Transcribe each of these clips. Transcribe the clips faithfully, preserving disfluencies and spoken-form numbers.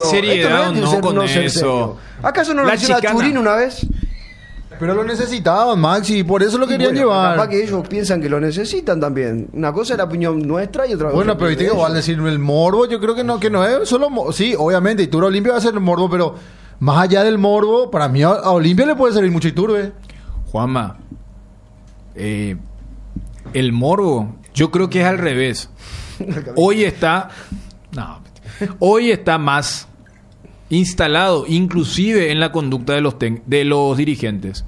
seriedad esto no, no, ser, con no ser eso. serio. ¿Acaso no lo La hicieron a chicana. Turín una vez? Pero lo necesitaban, Maxi, por eso lo Y querían bueno, llevar. Capaz que ellos piensan que lo necesitan también. Una cosa es la opinión nuestra y otra cosa Bueno, es pero viste que de igual ellos. decir el morbo, yo creo que no, que no es solo mo- sí, obviamente, Iturbe Olimpia va a ser el morbo, pero más allá del morbo, para mí a, a Olimpia le puede servir mucho Iturbe. Juanma, eh, el morbo, yo creo que es al revés. Hoy está, no, hoy está más instalado, inclusive en la conducta de los tec- de los dirigentes.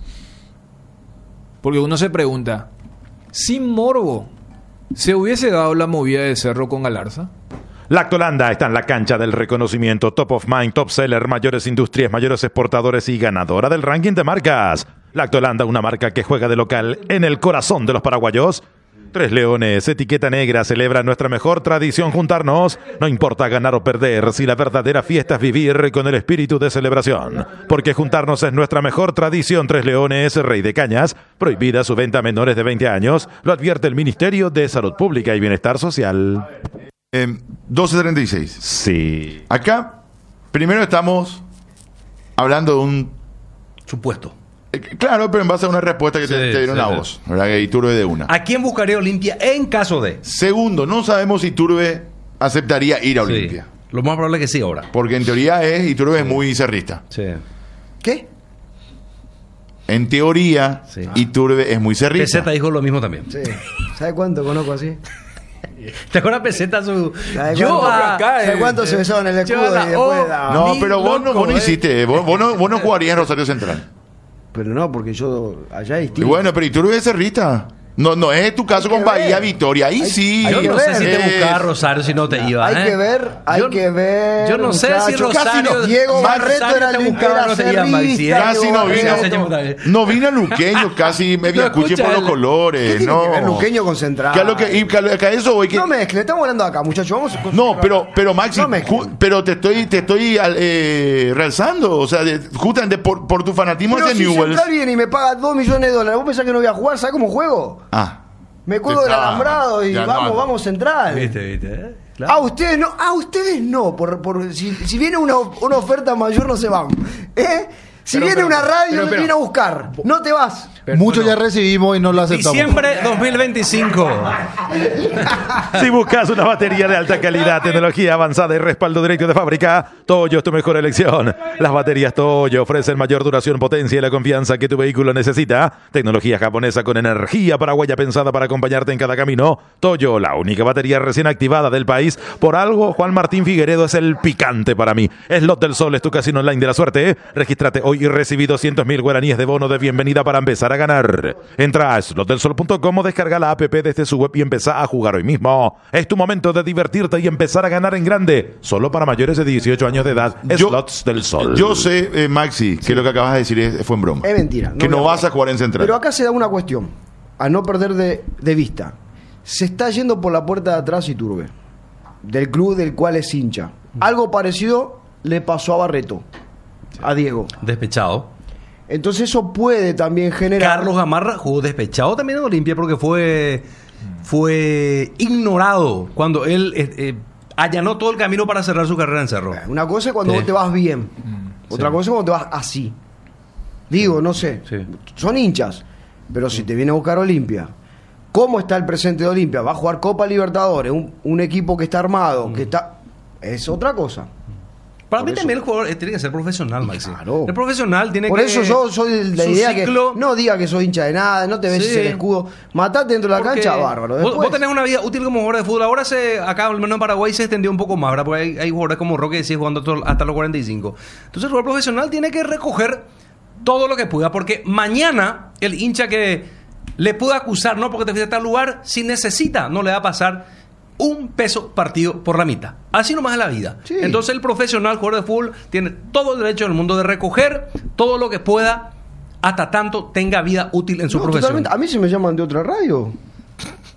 Porque uno se pregunta, sin morbo, ¿se hubiese dado la movida de Cerro con Galarza? Lactolanda está en la cancha del reconocimiento Top of Mind, Top Seller, mayores industrias, mayores exportadores y ganadora del ranking de marcas. Lactolanda, una marca que juega de local en el corazón de los paraguayos. Tres Leones, etiqueta negra, celebra nuestra mejor tradición juntarnos. No importa ganar o perder, si la verdadera fiesta es vivir con el espíritu de celebración. Porque juntarnos es nuestra mejor tradición. Tres Leones, Rey de Cañas, prohibida su venta a menores de veinte años. Lo advierte el Ministerio de Salud Pública y Bienestar Social. Eh, doce treinta y seis. Sí. Acá, primero estamos hablando de un... Supuesto. eh, claro, pero en base a una respuesta que Sí, te, te dieron sí, a sí. vos, ¿verdad? Que Iturbe de una. ¿A quién buscaría Olimpia en caso de? Segundo, no sabemos si Iturbe aceptaría ir a Sí. Olimpia. Lo más probable es que sí ahora. Porque en teoría es, Iturbe es muy cerrista. Sí. ¿Qué? En teoría, Sí. Iturbe es muy cerrista. Peseta dijo lo mismo también. Sí. ¿Sabe cuánto conozco así? ¿Te acuerdas Peseta su... ¿Sabe Yo cuánto, a- ¿sabe cuánto se besaban en el Yo escudo la- y después oh, la- No, Ni pero vos no, loco, vos no eh. hiciste. Vos, vos no, vos no jugarías en Rosario Central. Pero no, porque yo allá es Y distinto. bueno, pero Iturbe es cerrista. No, no es tu caso Hay con que Bahía ver. Victoria. Ahí Hay- sí. hay Yo que no ver. sé si te Es- buscaba Rosario si no te iba. Hay ¿eh? que ver, hay Yo- que ver. Yo no sé si muchachos. Rosario... Casi no- Diego Rosario Barreto era te el buscaba, era no te llama, cerrista, sí, Casi Diego no vino. Barreto. No vino Luqueño, casi me No, escuché escucha por los el- colores. ¿Qué tiene no. que ver Luqueño con Central? Que a lo que, y que a lo que a eso voy que. No mezcle, estamos hablando acá, muchachos. Vamos a- No, pero, pero Maxi, No mezclen. ju- pero te estoy, te estoy eh, realzando, o sea, de- justamente por, por tu fanatismo Pero hacia si Newell's. Central viene y me paga dos millones de dólares, ¿vos pensás que no voy a jugar? ¿Sabés cómo juego? Ah, Me cuelgo del Ah, alambrado y ya, vamos, no. vamos Central. Viste, viste. ¿eh? Claro. A ustedes no, a ustedes no, por, por, si, si viene una, una oferta mayor no se van. ¿Eh? Si Pero, viene pero, una radio, pero, me pero. viene a buscar. No te vas. Pero, Muchos bueno, ya recibimos y no lo aceptamos. Diciembre dos mil veinticinco. Si buscas una batería de alta calidad, tecnología avanzada y respaldo directo de fábrica, Toyo es tu mejor elección. Las baterías Toyo ofrecen mayor duración, potencia y la confianza que tu vehículo necesita. Tecnología japonesa con energía paraguaya pensada para acompañarte en cada camino. Toyo, la única batería recién activada del país. Por algo, Juan Martín Figueredo es el picante para mí. Slot del Sol es tu casino online de la suerte. Regístrate hoy y recibí doscientos mil guaraníes de bono de bienvenida para empezar a ganar. Entra a slot del sol punto com o descarga la app desde su web y empezá a jugar hoy mismo. Es tu momento de divertirte y empezar a ganar en grande. Solo para mayores de dieciocho años de edad. Yo- Slots del Sol. yo sé, eh, Maxi, que lo que acabas de decir es- fue en broma. Es mentira. que voy no a vas a jugar en Central. Pero acá se da una cuestión, a no perder de, de vista. Se está yendo por la puerta de atrás Iturbe, del club del cual es hincha. Algo parecido le pasó a Barreto, a Diego. Despechado. Entonces eso puede también generar... Carlos Gamarra jugó despechado también en Olimpia porque fue, fue ignorado cuando él eh, eh, allanó todo el camino para cerrar su carrera en Cerro. Una cosa es cuando Sí. vos te vas bien. Otra Sí. cosa es cuando te vas así. Digo, no sé. Sí. Son hinchas. Pero si te viene a buscar Olimpia, ¿cómo está el presente de Olimpia? Va a jugar Copa Libertadores, un, un equipo que está armado, que está... Es otra cosa. Para Por mí eso- también el jugador eh, tiene que ser profesional, Maxi. Claro. El profesional tiene Por que... eso yo soy de la su idea ciclo- que no diga que soy hincha de nada, no te ves Sí. el escudo. Matate dentro de la Porque cancha, bárbaro. Vos, Después, vos tenés una vida útil como jugador de fútbol. Ahora se, acá, al menos en Paraguay, se extendió un poco más, ¿verdad? Porque hay, hay jugadores como Roque que siguen jugando to- hasta los cuarenta y cinco. Entonces el jugador profesional tiene que recoger todo lo que pueda, porque mañana el hincha que le pueda acusar, no porque te fuiste a tal lugar, si necesita, no le va a pasar un peso partido por la mitad. Así nomás es la vida. Sí. Entonces el profesional jugador de fútbol tiene todo el derecho del mundo de recoger todo lo que pueda hasta tanto tenga vida útil en su no, profesión. totalmente. A mí se me llaman de otra radio.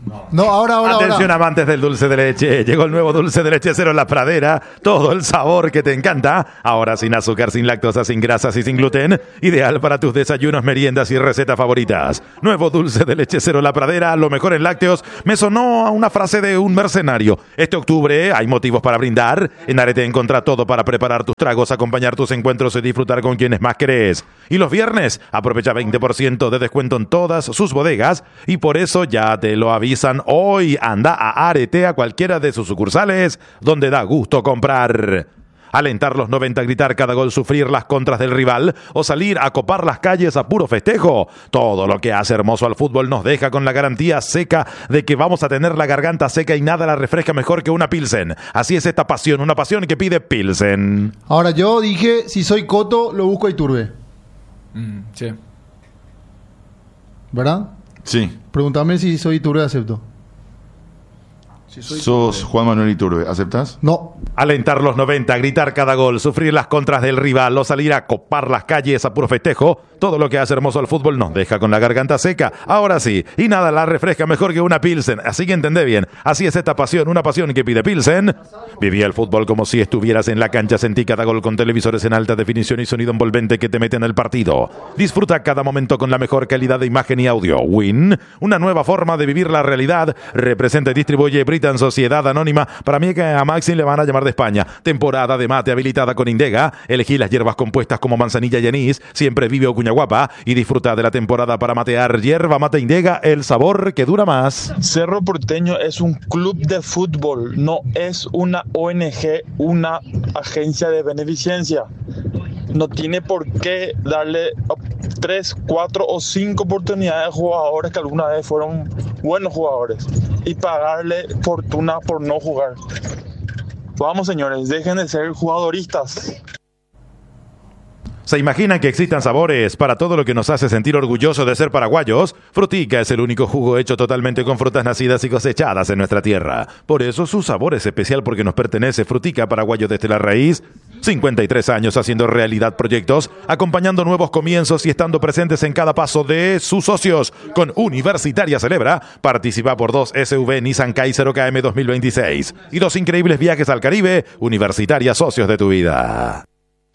No, ahora, ahora, Atención, ahora. amantes del dulce de leche. Llegó el nuevo dulce de leche Cero La Pradera. Todo el sabor que te encanta. Ahora sin azúcar, sin lactosa, sin grasas y sin gluten. Ideal para tus desayunos, meriendas y recetas favoritas. Nuevo dulce de leche Cero La Pradera. Lo mejor en lácteos. Me sonó a una frase de un mercenario. Este octubre hay motivos para brindar. En Arete encontrá todo para preparar tus tragos, acompañar tus encuentros y disfrutar con quienes más querés. Y los viernes aprovecha veinte por ciento de descuento en todas sus bodegas. Y por eso ya te lo avisan hoy. Anda a Arete, a cualquiera de sus sucursales, donde da gusto comprar. Alentar los noventa, gritar cada gol, sufrir las contras del rival o salir a copar las calles a puro festejo. Todo lo que hace hermoso al fútbol nos deja con la garantía seca de que vamos a tener la garganta seca y nada la refresca mejor que una Pilsen. Así es esta pasión, una pasión que pide Pilsen. Ahora, yo dije, si soy Coto, lo busco a Iturbe. Mm, sí. ¿Verdad? Sí. Pregúntame si soy Iturbe, acepto. Sos Juan Manuel Iturbe. ¿Aceptás? No. Alentar los noventa, gritar cada gol, sufrir las contras del rival o salir a copar las calles a puro festejo. Todo lo que hace hermoso al fútbol nos deja con la garganta seca. Ahora sí, y nada la refresca mejor que una Pilsen. Así que entendé bien. Así es esta pasión, una pasión que pide Pilsen. Viví el fútbol como si estuvieras en la cancha. Sentí cada gol con televisores en alta definición y sonido envolvente que te mete en el partido. Disfruta cada momento con la mejor calidad de imagen y audio. Win, una nueva forma de vivir la realidad. Representa y distribuye Britan Sociedad Anónima. Para mí que a Maxi le van a llamar de España. Temporada de mate habilitada con Indega. Elegí las hierbas compuestas como manzanilla y anís. Siempre vive Ocuñaguapa y disfruta de la temporada para matear. Hierba mate Indega, el sabor que dura más. Cerro Porteño es un club de fútbol, no es una O N G, una agencia de beneficencia. No tiene por qué darle tres, cuatro o cinco oportunidades a jugadores que alguna vez fueron buenos jugadores y pagarle fortuna por no jugar. Vamos, señores, dejen de ser jugadoristas. ¿Se imaginan que existan sabores para todo lo que nos hace sentir orgullosos de ser paraguayos? Frutica es el único jugo hecho totalmente con frutas nacidas y cosechadas en nuestra tierra. Por eso su sabor es especial, porque nos pertenece. Frutica, paraguayo desde la raíz. cincuenta y tres años haciendo realidad proyectos, acompañando nuevos comienzos y estando presentes en cada paso de sus socios. Con Universitaria Celebra, participa por dos S U V Nissan Kaiser O K M dos mil veintiséis y dos increíbles viajes al Caribe. Universitaria, socios de tu vida.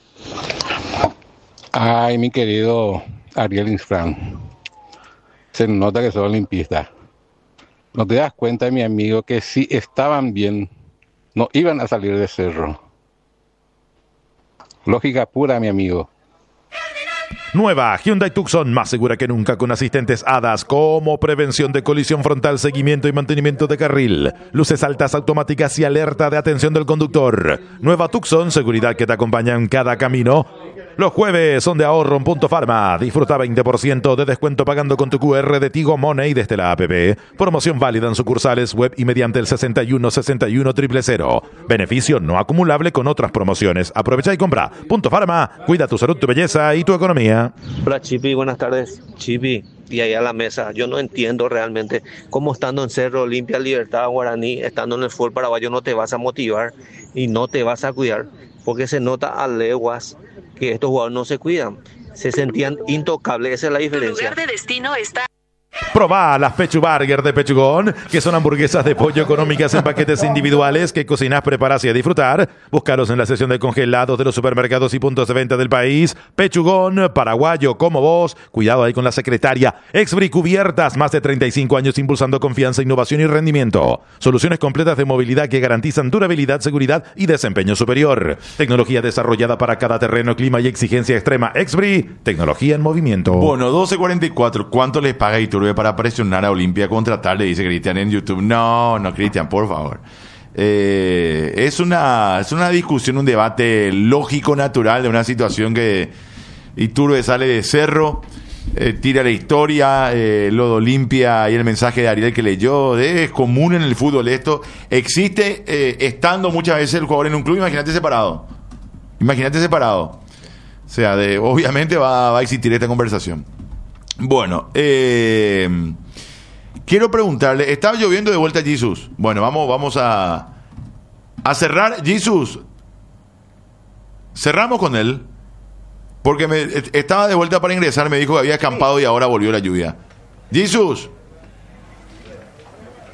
Ay, mi querido Ariel Insfran, se nota que sos olimpista. ¿No te das cuenta, mi amigo, que si estaban bien, no iban a salir de Cerro? Lógica pura, mi amigo. Nueva Hyundai Tucson, más segura que nunca, con asistentes A D A S como prevención de colisión frontal, seguimiento y mantenimiento de carril, luces altas automáticas y alerta de atención del conductor. Nueva Tucson, seguridad que te acompaña en cada camino. Los jueves son de ahorro en Punto Farma. Disfruta veinte por ciento de descuento pagando con tu Q R de Tigo Money desde la app. Promoción válida en sucursales web y mediante el sesenta y uno sesenta y uno cero cero. Beneficio no acumulable con otras promociones. Aprovecha y compra. Punto Farma. Cuida tu salud, tu belleza y tu economía. Hola, Chipi. Buenas tardes. Chipi. Y ahí a la mesa. Yo no entiendo realmente cómo estando en Cerro, Olimpia, Libertad, Guaraní, estando en el fútbol paraguayo no te vas a motivar y no te vas a cuidar. Porque se nota a leguas que estos jugadores no se cuidan, se sentían intocables, esa es la diferencia. Tu lugar de destino está... Probá las Pechu Burger de Pechugón, que son hamburguesas de pollo económicas en paquetes individuales que cocinás, preparás y a disfrutar. Búscalos en la sección de congelados de los supermercados y puntos de venta del país. Pechugón, paraguayo como vos. Cuidado ahí con la secretaria. Exbri Cubiertas, más de treinta y cinco años impulsando confianza, innovación y rendimiento. Soluciones completas de movilidad que garantizan durabilidad, seguridad y desempeño superior. Tecnología desarrollada para cada terreno, clima y exigencia extrema. Exbri, tecnología en movimiento. Bueno, doce cuarenta y cuatro. ¿Cuánto les paga Iturbe para presionar a Olimpia a contratarle? Dice Cristian en YouTube. No, no, Cristian, por favor. Eh, es una es una discusión, un debate lógico, natural de una situación que Iturbe sale de Cerro, eh, tira la historia, eh, lo de Olimpia y el mensaje de Ariel que leyó. Es común en el fútbol esto. Existe eh, estando muchas veces el jugador en un club. Imagínate separado. Imagínate separado. O sea, de, obviamente va, va a existir esta conversación. Bueno, eh, quiero preguntarle, estaba lloviendo de vuelta Jesús. Bueno, vamos, vamos a, a cerrar. Jesús, cerramos con él, porque me, estaba de vuelta para ingresar, me dijo que había acampado y ahora volvió la lluvia. Jesús,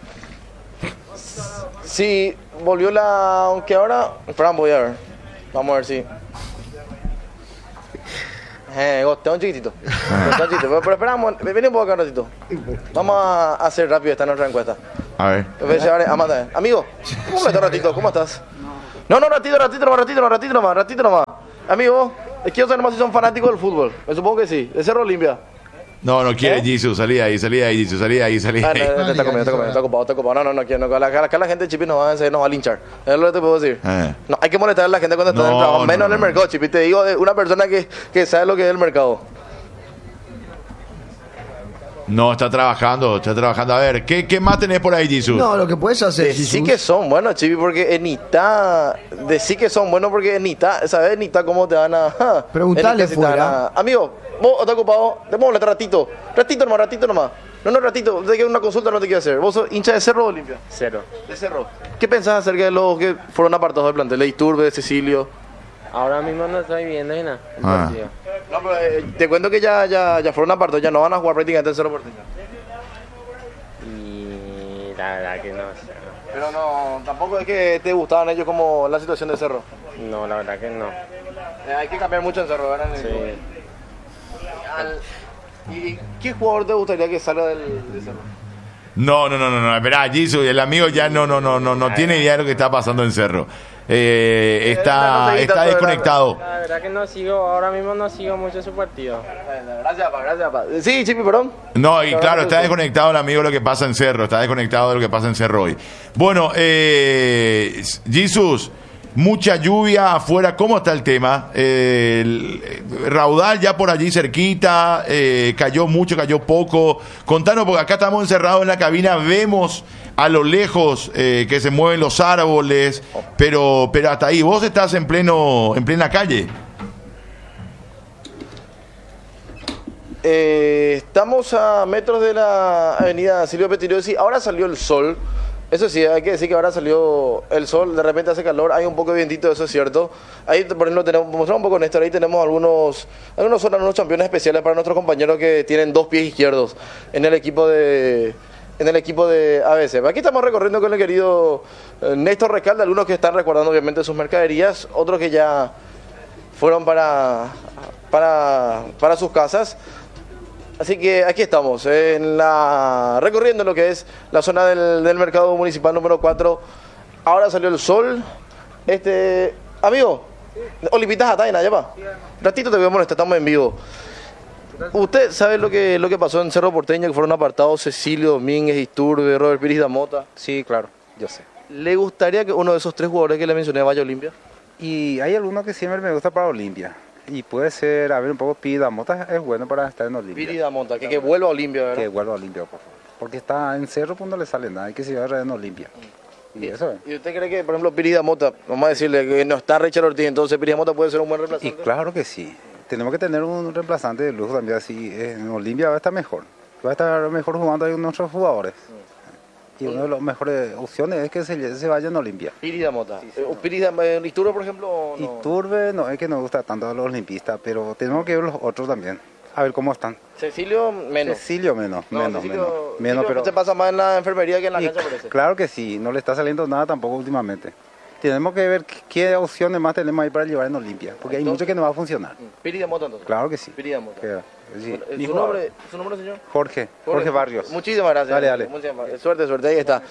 Sí, volvió la... Aunque ahora... Espera, voy a ver. Vamos a ver si... Eh, gosteo un chiquitito. Gosteo un chiquitito. Pero, pero esperamos, ven un poco acá un ratito. Vamos a hacer rápido esta nuestra encuesta. A ver. Amanda, amigo, ¿cómo estás, ratito? ¿Cómo estás? No, no, ratito, ratito nomás, ratito nomás, ratito nomás, ratito nomás. Amigo, quiero saber nomás si son fanáticos del fútbol. Me supongo que sí. De Cerro Olimpia. No, no quiere ¿Eh? Jesus, salí ahí, salí ahí, Jesus, salí ahí, salí Ah, ahí. no, no, está comiendo, está comiendo, está ocupado, está ocupado. No, no, no quiero. No, acá, acá la gente de Chipi nos va a hacer, nos va a linchar. Es lo que te puedo decir. Eh. No, hay que molestar a la gente cuando está No, en el trabajo. no, Menos en el no. mercado, Chipi. Te digo de una persona que, que sabe lo que es el mercado. No, está trabajando, está trabajando. A ver, ¿qué, qué más tenés por ahí, Jesus? No, lo que puedes hacer, Sí Jesús, que son buenos, Chipi, porque en Ita... De sí que son buenos porque en Ita... ¿Sabes en Ita cómo te van a...? ja, Preguntale en Ita sí te van fuera. a- Amigo, vos estás ocupado, te vamos a hablar ratito. Ratito nomás, ratito nomás. No, no, ratito. Te quiero una consulta, no te quiero hacer. ¿Vos sos hincha de Cerro o Olimpia? Cero. De Cerro. ¿Qué pensás acerca de los que fueron apartados del plantel? De Iturbe, de Cecilio. Ahora mismo no estoy viendo ni nada. el Ah. partido. No, pero eh, te cuento que ya, ya, ya fueron apartados, ya no van a jugar prácticamente en Cerro Porteño. Y la verdad que no sé. Pero no, tampoco es que te gustaban ellos como la situación de Cerro. No, la verdad que no. Eh, hay que cambiar mucho en Cerro, ¿verdad? Sí. Al- ¿Y qué jugador te gustaría que salga del, de Cerro? No, no, no, no, no. Esperá, Jesus, el amigo ya no, no, no, no, no tiene idea de lo que está pasando en Cerro. Eh, está, está desconectado. La verdad que no sigo, ahora mismo no sigo mucho su partido. Gracias, pa, gracias, pa. Sí, Chipi, perdón. No, y claro, está desconectado el amigo de lo que pasa en Cerro, está desconectado de lo que pasa en Cerro hoy. Bueno, eh, Jesus, mucha lluvia afuera, ¿cómo está el tema? Eh, el raudal ya por allí cerquita, eh, cayó mucho, cayó poco. Contanos, porque acá estamos encerrados en la cabina, vemos a lo lejos eh, que se mueven los árboles, pero, pero hasta ahí, vos estás en pleno, en plena calle. Eh, estamos a metros de la avenida Silvio Pettirossi. Ahora salió el sol. Eso sí, hay que decir que ahora salió el sol. De repente hace calor. Hay un poco de vientito, eso es cierto. Ahí, por ejemplo, tenemos, mostrar un poco, Néstor. Ahí tenemos algunos, algunos son algunos campeones especiales para nuestros compañeros que tienen dos pies izquierdos en el equipo de, en el equipo de A B C. Aquí estamos recorriendo con el querido eh, Néstor Recalde. Algunos que están resguardando obviamente sus mercaderías. Otros que ya fueron para, para, para sus casas. Así que aquí estamos, eh, en la, recorriendo lo que es la zona del, del mercado municipal número cuatro. Ahora salió el sol. Este, amigo, Olimpitas Ataina, ya va. Ratito te voy a molestar, estamos en vivo. ¿Usted sabe lo que, lo que pasó en Cerro Porteño, que fueron apartados Cecilio Domínguez, Iturbe, Robert Piris da Mota? Sí, claro, yo sé. ¿Le gustaría que uno de esos tres jugadores que le mencioné vaya a Olimpia? Y hay algunos que siempre me gusta para Olimpia. Y puede ser, a ver, un poco Pida Mota es bueno para estar en Olimpia. Piris da Mota, que, que vuelva a Olimpia, ¿verdad? Que vuelva a Olimpia, por favor. Porque está en Cerro, pues no le sale nada. Hay que se vaya en Olimpia. Y eso es. ¿Y usted cree que, por ejemplo, Piris da Mota, vamos a decirle que no está Richard Ortiz, entonces Piris da Mota puede ser un buen Y reemplazante? claro que sí. Tenemos que tener un reemplazante de lujo también así. En Olimpia va a estar mejor. Va a estar mejor jugando ahí nuestros jugadores. Y una de las mejores opciones es que se, se vaya en Olimpia. Piris da Mota. Eh, Piris da eh, Iturbe, por ejemplo, o no? Iturbe no es que nos gusta tanto a los olimpistas, pero tenemos que ver los otros también. A ver cómo están. Cecilio, menos. Cecilio menos, No, menos, Cecilio- menos. Menos, Cecilio pero se pasa más en la enfermería que en la y cancha, parece. claro que sí, no le está saliendo nada tampoco últimamente. Tenemos que ver qué- qué opciones más tenemos ahí para llevar en Olimpia, porque hay Entonces- mucho que no va a funcionar. Piris da Mota, entonces. Claro que sí. Piris da Mota. Que- sí. Bueno, eh, Mi ¿Su jugador. nombre, ¿Su nombre, señor? Jorge, Jorge Barrios. Muchísimas gracias. Dale, dale. Muchísimas gracias. Suerte, suerte, ahí está.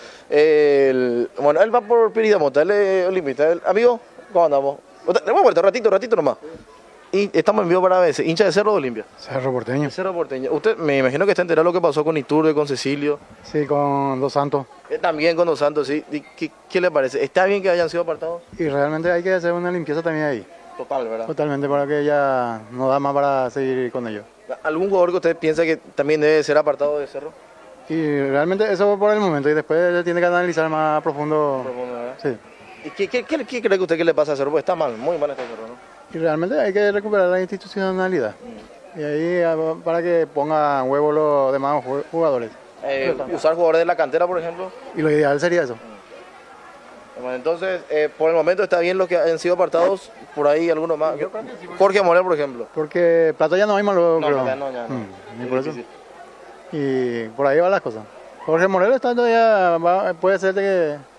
El- bueno, él va por Piris da Mota, él es olimpista. Él- amigo, ¿cómo andamos? Le voy a vuelta, ratito, ratito nomás. Y estamos en vivo para A B C. ¿Hincha de Cerro de Olimpia? Cerro Porteño. Cerro Porteño. Usted me imagino que está enterado de lo que pasó con Iturbe, con Cecilio. Sí, con Dos Santos. Eh, También con Dos Santos, sí. ¿Y ¿Qué, qué le parece? ¿Está bien que hayan sido apartados? Y realmente hay que hacer una limpieza también ahí. Total, ¿verdad? Totalmente, para que ya no da más para seguir con ellos. ¿Algún jugador que usted piensa que también debe ser apartado de Cerro? Y realmente eso por el momento, y después tiene que analizar más profundo. Profundo, ¿verdad? Sí. ¿Y qué, qué, qué, qué cree que usted que le pasa a Cerro? Porque está mal, muy mal está Cerro, ¿no? Y realmente hay que recuperar la institucionalidad. Y ahí ah, para que pongan huevo los demás ju- jugadores. Eh, usar jugadores de la cantera, por ejemplo. Y lo ideal sería eso. Bueno, entonces, eh, por el momento está bien los que han sido apartados. Por ahí algunos más. Jorge Morel, por ejemplo. Porque plata ya no hay más luego, No, creo. no, ya no, ya no. Mm, y Es por eso. difícil. Y por ahí van las cosas. Jorge Morel está todavía, va- puede ser de que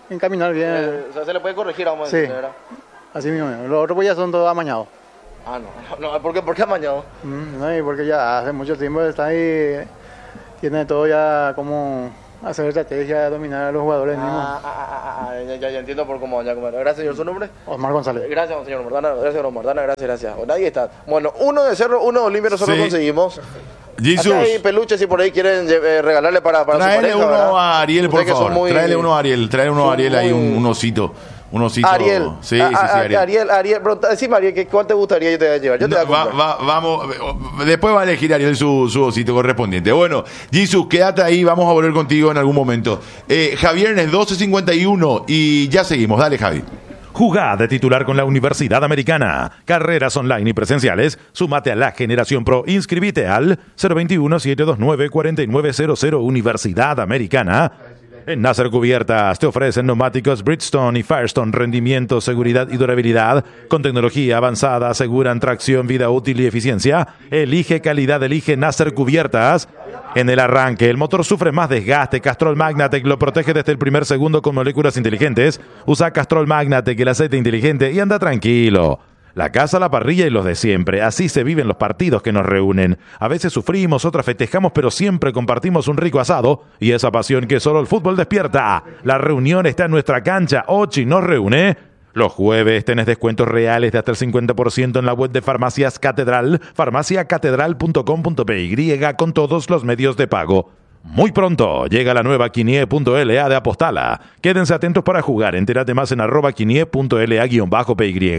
encaminar bien. Eh, o sea, se le puede corregir, vamos a Sí. decir, ¿verdad? Así mismo. Los otros pues ya son todos amañados. Ah, no. no ¿por, qué, ¿Por qué amañado? Mm, no, y porque ya hace mucho tiempo está ahí, tiene todo ya como hacer estrategia, dominar a los jugadores mismos. Ah, ah, ah, ah, ya, ya, ya entiendo por cómo ya comer. Gracias, señor. ¿Su nombre? Osmar González. Gracias, señor Mordana. Gracias, señor Mordana. Gracias, gracias. Bueno, ahí está. Bueno, uno de Cerro, uno de Olimpia nosotros Sí. conseguimos. Jesús. Acá hay peluches si por ahí quieren eh, regalarle para, para su Tráele pareja, uno ¿verdad? a Ariel, por Ustedes que son favor. muy- Tráele uno a Ariel. Tráele uno a son Ariel ahí, muy- un, un osito. Un osito. Ariel. Sí, Ah, sí, sí, ah, Ariel. Ariel, Ariel. Pero, decime, Ariel, ¿qué- ¿cuál te gustaría yo te voy a llevar? Yo te voy a No, va- comprar. va- vamos, después va a elegir Ariel su, su osito correspondiente. Bueno, Jesús, quédate ahí, vamos a volver contigo en algún momento. Eh, Javier es doce cincuenta y uno y ya seguimos. Dale, Javi. Jugá de titular con la Universidad Americana. Carreras online y presenciales. Súmate a la Generación Pro. Inscribite al cero veintiuno, setecientos veintinueve, cuarenta y nueve cero cero Universidad Americana. En Nasser Cubiertas te ofrecen neumáticos Bridgestone y Firestone, rendimiento, seguridad y durabilidad. Con tecnología avanzada aseguran tracción, vida útil y eficiencia. Elige calidad, elige Nasser Cubiertas. En el arranque, el motor sufre más desgaste. Castrol Magnatec lo protege desde el primer segundo con moléculas inteligentes. Usa Castrol Magnatec, el aceite inteligente, y anda tranquilo. La casa, la parrilla y los de siempre. Así se viven los partidos que nos reúnen. A veces sufrimos, otras festejamos, pero siempre compartimos un rico asado y esa pasión que solo el fútbol despierta. La reunión está en nuestra cancha. Ochi nos reúne. Los jueves tenés descuentos reales de hasta el cincuenta por ciento en la web de Farmacias Catedral, farmacia catedral punto com punto p y con todos los medios de pago. Muy pronto llega la nueva quinie punto l a de Apostala. Quédense atentos para jugar. Entérate más en arroba quinie punto l a guión bajo p y.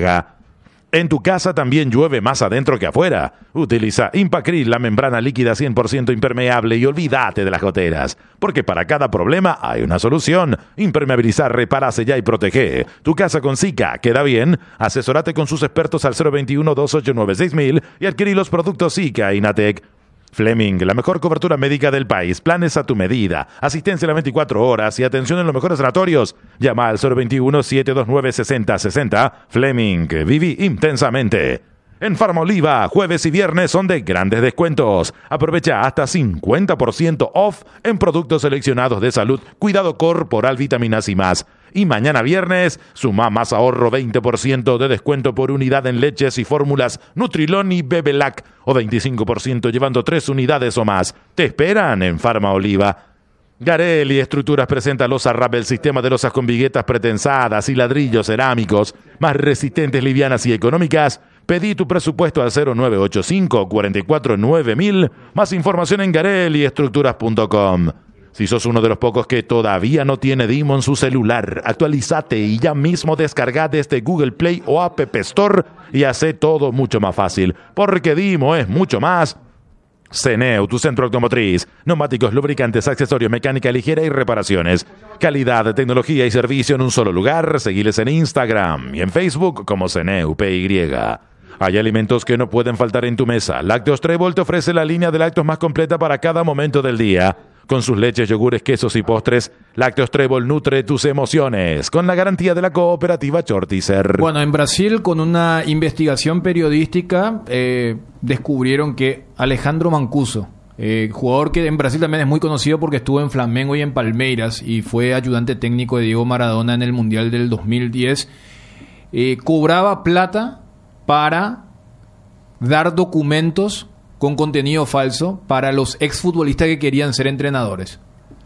En tu casa también llueve más adentro que afuera. Utiliza Impacril, la membrana líquida cien por ciento impermeable, y olvídate de las goteras. Porque para cada problema hay una solución. Impermeabilizar, repara, sella y protege. Tu casa con Zika queda bien. Asesorate con sus expertos al cero veintiuno, doscientos ochenta y nueve, seis mil y adquirí los productos Zika y Inatec. Fleming, la mejor cobertura médica del país. Planes a tu medida. Asistencia a las veinticuatro horas y atención en los mejores sanatorios. Llama al cero veintiuno, setecientos veintinueve, sesenta sesenta. Fleming, viví intensamente. En Farma Oliva, jueves y viernes son de grandes descuentos. Aprovecha hasta cincuenta por ciento off en productos seleccionados de salud, cuidado corporal, vitaminas y más. Y mañana viernes, suma más ahorro, veinte por ciento de descuento por unidad en leches y fórmulas Nutrilon y Bebelac, o veinticinco por ciento llevando tres unidades o más. Te esperan en Farma Oliva. Garelli Estructuras presenta losa R A P, el sistema de losas con viguetas pretensadas y ladrillos cerámicos, más resistentes, livianas y económicas. Pedí tu presupuesto al cero nueve ocho cinco, cuatro cuatro nueve mil. Más información en garelli estructuras punto com. Si sos uno de los pocos que todavía no tiene Dimo en su celular, actualizate y ya mismo descarga desde Google Play o App Store y hace todo mucho más fácil, porque Dimo es mucho más. Ceneu, tu centro automotriz. Neumáticos, lubricantes, accesorios, mecánica ligera y reparaciones. Calidad, tecnología y servicio en un solo lugar. Seguiles en Instagram y en Facebook como Ceneu P Y. Hay alimentos que no pueden faltar en tu mesa. Lácteos Trébol te ofrece la línea de lácteos más completa para cada momento del día. Con sus leches, yogures, quesos y postres, Lácteos Trébol nutre tus emociones. Con la garantía de la cooperativa Chortizer. Bueno, en Brasil, con una investigación periodística, eh, descubrieron que Alejandro Mancuso, eh, jugador que en Brasil también es muy conocido porque estuvo en Flamengo y en Palmeiras y fue ayudante técnico de Diego Maradona en el Mundial del dos mil diez, eh, cobraba plata para dar documentos con contenido falso para los exfutbolistas que querían ser entrenadores.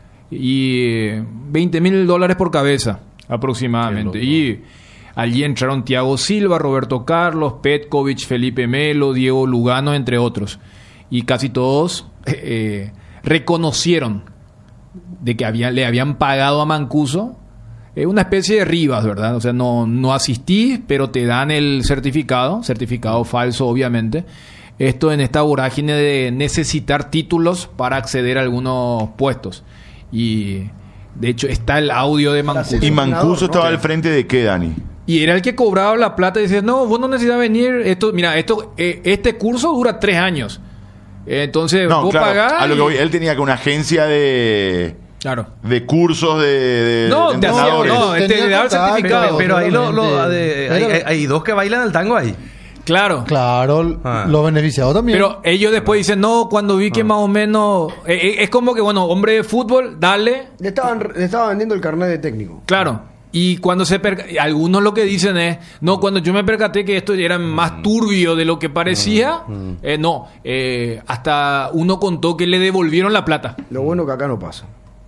Y eh, veinte mil dólares por cabeza, aproximadamente. Y allí entraron Thiago Silva, Roberto Carlos, Petkovic, Felipe Melo, Diego Lugano, entre otros. Y casi todos eh, eh, reconocieron de que había, le habían pagado a Mancuso eh, una especie de Rivas, ¿verdad? O sea, no, no asistí, pero te dan el certificado, certificado falso, obviamente. Esto en esta vorágine de necesitar títulos para acceder a algunos puestos. Y de hecho está el audio de Mancuso. ¿Y Mancuso estaba al frente de qué, Dani? Y era el que cobraba la plata y decía, no, vos no necesitas venir. Esto, mira, esto, eh, este curso dura tres años. Eh, entonces, No, vos claro, pagás. a lo que y- voy, él tenía que una agencia de... Claro. De cursos de, de, No, de te hacía- entrenadores. no, te- te daba el certificado. Pero, pero ahí lo, lo- solamente. de- hay, hay- hay dos que bailan el tango ahí. Claro. Claro, Ah. los beneficiados también. Pero ellos después dicen, no, cuando vi que más o menos... eh, eh, es como que, bueno, hombre de fútbol, dale. Le estaban, le estaban vendiendo el carnet de técnico. Claro. Y cuando se perca- algunos lo que dicen es, no, cuando yo me percaté que esto era más turbio de lo que parecía, eh, no, eh, hasta uno contó que le devolvieron la plata. Lo bueno que acá no pasa.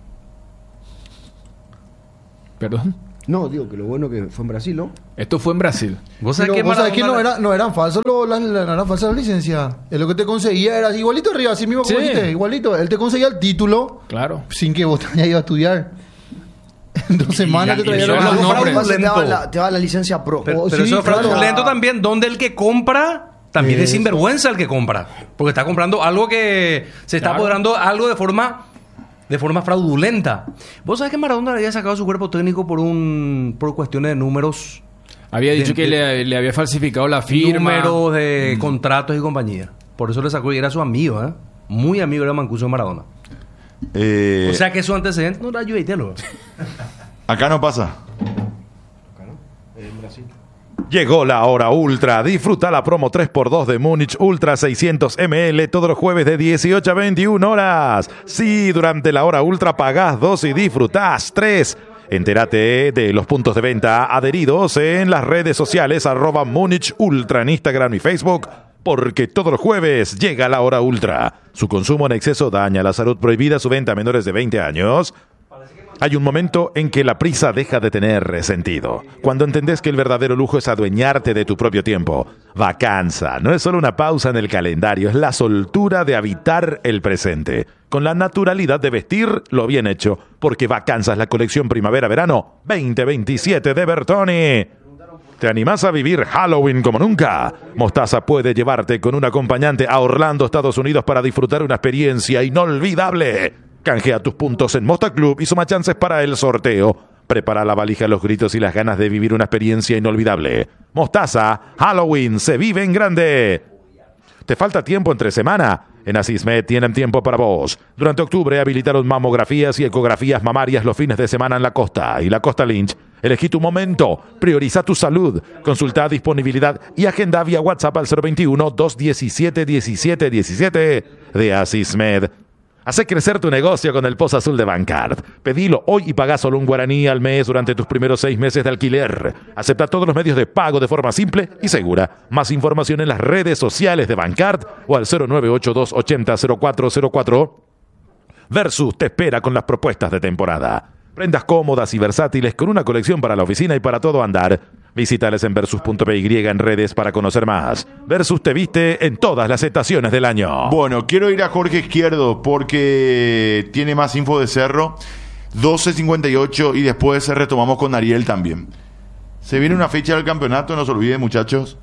¿Perdón? No, digo que lo bueno que fue en Brasil, ¿no? Esto fue en Brasil. ¿Vos Pero sabés que vos sabés que no, Maradona- era, no eran falsos lo- las, las- no eran falsas las licencias. Es lo que te conseguía, era igualito arriba, así mismo como Sí. dijiste, igualito. Él te conseguía el título Claro. sin que vos te hayas ido a estudiar. En dos semanas te y traían son los los nombres. Te fraudulento. daban la, te daban la licencia pro. Pero, Oh, pero sí, eso es claro. fraudulento también, donde el que compra también es Eso. sinvergüenza el que compra. Porque está comprando algo que se está Claro. apoderando algo de forma de forma fraudulenta. ¿Vos sabés que Maradona había sacado su cuerpo técnico por un por cuestiones de números? Había dicho De- que de- le, le había falsificado la firma. Números de contratos y compañía. Por eso le sacó y era su amigo, ¿eh? Muy amigo era Mancuso de Maradona. Eh, O sea que su antecedente no era Yuitelo. acá no pasa. Llegó la hora ultra. Disfruta la promo tres por dos de Múnich Ultra seiscientos mililitros todos los jueves de dieciocho a veintiuna horas. Sí, durante la hora ultra pagás dos y disfrutás tres. Entérate de los puntos de venta adheridos en las redes sociales arroba Múnich Ultra en Instagram y Facebook, porque todos los jueves llega la hora ultra. Su consumo en exceso daña la salud. Prohibida su venta a menores de veinte años. Hay un momento en que la prisa deja de tener sentido. Cuando entendés que el verdadero lujo es adueñarte de tu propio tiempo. Vacanza no es solo una pausa en el calendario, es la soltura de habitar el presente. Con la naturalidad de vestir lo bien hecho. Porque Vacanza es la colección primavera-verano veinte veintisiete de Bertoni. ¿Te animás a vivir Halloween como nunca? Mostaza puede llevarte con un acompañante a Orlando, Estados Unidos, para disfrutar una experiencia inolvidable. Canjea tus puntos en Mosta Club y suma chances para el sorteo. Prepara la valija, los gritos y las ganas de vivir una experiencia inolvidable. Mostaza, Halloween se vive en grande. ¿Te falta tiempo entre semana? En Asismed tienen tiempo para vos. Durante octubre habilitaron mamografías y ecografías mamarias los fines de semana en la costa y la Costa Lynch. Elegí tu momento, prioriza tu salud, consulta disponibilidad y agenda vía WhatsApp al cero veintiuno, doscientos diecisiete, diecisiete diecisiete de Asismed. Hace crecer tu negocio con el Pozo Azul de Bancard. Pedilo hoy y pagá solo un guaraní al mes durante tus primeros seis meses de alquiler. Acepta todos los medios de pago de forma simple y segura. Más información en las redes sociales de Bancard o al cero nueve ocho dos ochenta cero cuatro cero cuatro. Versus te espera con las propuestas de temporada. Prendas cómodas y versátiles con una colección para la oficina y para todo andar. Visítales en versus punto p y en redes para conocer más. Versus te viste en todas las estaciones del año. Bueno, quiero ir a Jorge Izquierdo porque tiene más info de Cerro. doce cincuenta y ocho y después retomamos con Ariel también. Se viene una fecha del campeonato, no se olviden, muchachos.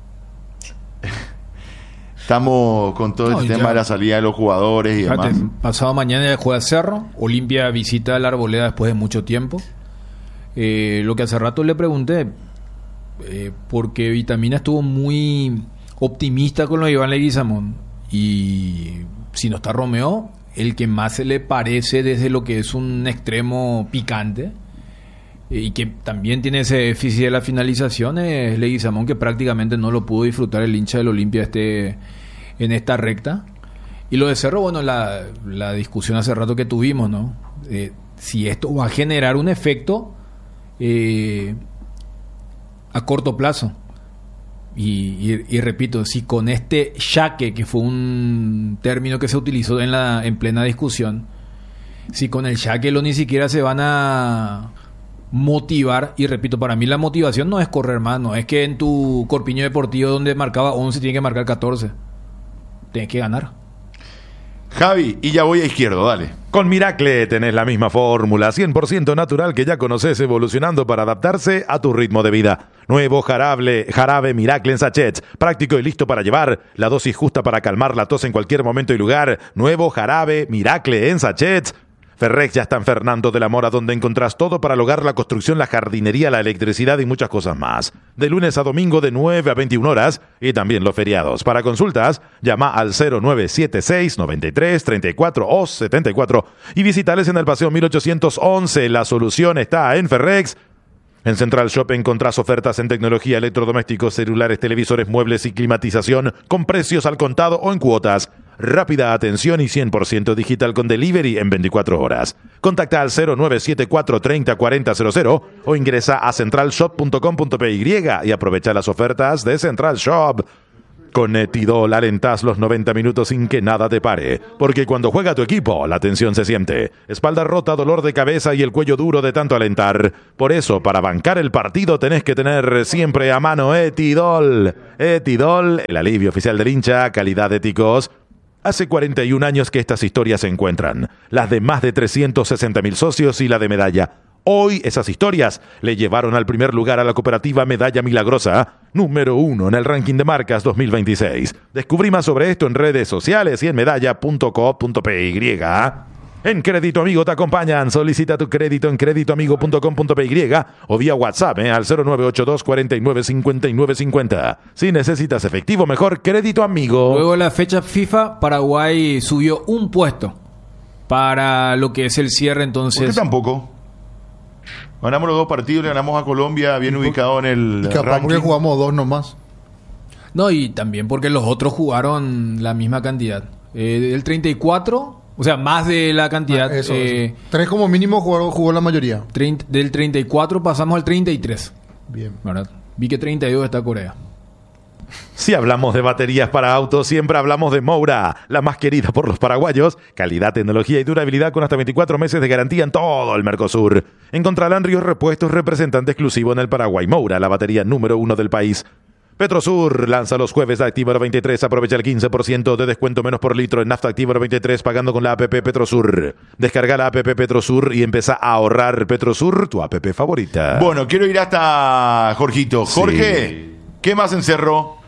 Estamos con todo No, el y tema ya. de la salida de los jugadores y Fíjate, demás. pasado mañana juega Cerro. Olimpia visita la Arboleda después de mucho tiempo. Eh, lo que hace rato le pregunté, eh, porque Vitamina estuvo muy optimista con lo de Iván Leguizamón. Y si no está Romeo, el que más se le parece desde lo que es un extremo picante, eh, y que también tiene ese déficit de la finalización, es Leguizamón, que prácticamente no lo pudo disfrutar el hincha del Olimpia este, en esta recta. Y lo de Cerro, bueno, la, la discusión hace rato que tuvimos, ¿no? Eh, si esto va a generar un efecto eh, a corto plazo. Y, y, y repito, si con este yaque, que fue un término que se utilizó en, la, en plena discusión, si con el yaque lo ni siquiera se van a motivar, y repito, para mí la motivación no es correr más, no es que en tu corpiño deportivo donde marcaba once tiene que marcar catorce, tienes que ganar. Javi, y ya voy a Izquierdo, dale. Con Miracle tenés la misma fórmula, cien por ciento natural que ya conoces, evolucionando para adaptarse a tu ritmo de vida. Nuevo jarabe, jarabe Miracle en sachets, práctico y listo para llevar, la dosis justa para calmar la tos en cualquier momento y lugar. Nuevo jarabe Miracle en sachets. Ferrex ya está en Fernando de la Mora, donde encontrás todo para el hogar, la construcción, la jardinería, la electricidad y muchas cosas más. De lunes a domingo de nueve a veintiuna horas y también los feriados. Para consultas, llama al cero nueve siete seis, noventa y tres, treinta y cuatro o setenta y cuatro y visitales en el Paseo mil ochocientos once. La solución está en Ferrex. En Central Shop encontrás ofertas en tecnología, electrodomésticos, celulares, televisores, muebles y climatización con precios al contado o en cuotas. rápida atención y cien por ciento digital con delivery en veinticuatro horas. Contacta al cero nueve siete cuatro treinta cuarenta cero cero o ingresa a central shop punto com punto p y y aprovecha las ofertas de Central Shop. Con Etidol alentás los noventa minutos sin que nada te pare, porque cuando juega tu equipo, la tensión se siente. Espalda rota, dolor de cabeza y el cuello duro de tanto alentar. Por eso, para bancar el partido tenés que tener siempre a mano Etidol. Etidol, el alivio oficial del hincha, calidad de ticos. Hace cuarenta y un años que estas historias se encuentran. Las de más de trescientos sesenta mil socios y la de Medalla. Hoy esas historias le llevaron al primer lugar a la cooperativa Medalla Milagrosa, número uno en el ranking de marcas dos mil veintiséis. Descubrí más sobre esto en redes sociales y en medalla punto co punto p y. En Crédito Amigo te acompañan. Solicita tu crédito en crédito amigo punto com punto p y o vía WhatsApp eh, al cero nueve ocho dos cuatro nueve cinco nueve cinco cero. Si necesitas efectivo, mejor Crédito Amigo. Luego de la fecha FIFA, Paraguay subió un puesto para lo que es el cierre, entonces. ¿Por qué tampoco? Ganamos los dos partidos, le ganamos a Colombia, bien ubicado en el Y capaz ranking. porque jugamos dos nomás. No, y también porque los otros jugaron la misma cantidad. Eh, el treinta y cuatro, o sea, más de la cantidad. Eso, eh, eso. Tres como mínimo jugó, jugó la mayoría. treinta del treinta y cuatro pasamos al treinta y tres. Bien. ¿Verdad? Vi que treinta y dos está Corea. Si hablamos de baterías para autos, siempre hablamos de Moura, la más querida por los paraguayos. Calidad, tecnología y durabilidad con hasta veinticuatro meses de garantía en todo el Mercosur. Encontrarán Ríos Repuestos, representante exclusivo en el Paraguay. Moura, la batería número uno del país. Petrosur lanza los jueves de Activa noventa y tres. Aprovecha el quince por ciento de descuento menos por litro en nafta Activa noventa y tres pagando con la app Petrosur. Descarga la app Petrosur y empieza a ahorrar. Petrosur, tu app favorita. Bueno, quiero ir hasta Jorgito. Jorge, Sí. ¿qué más encerró?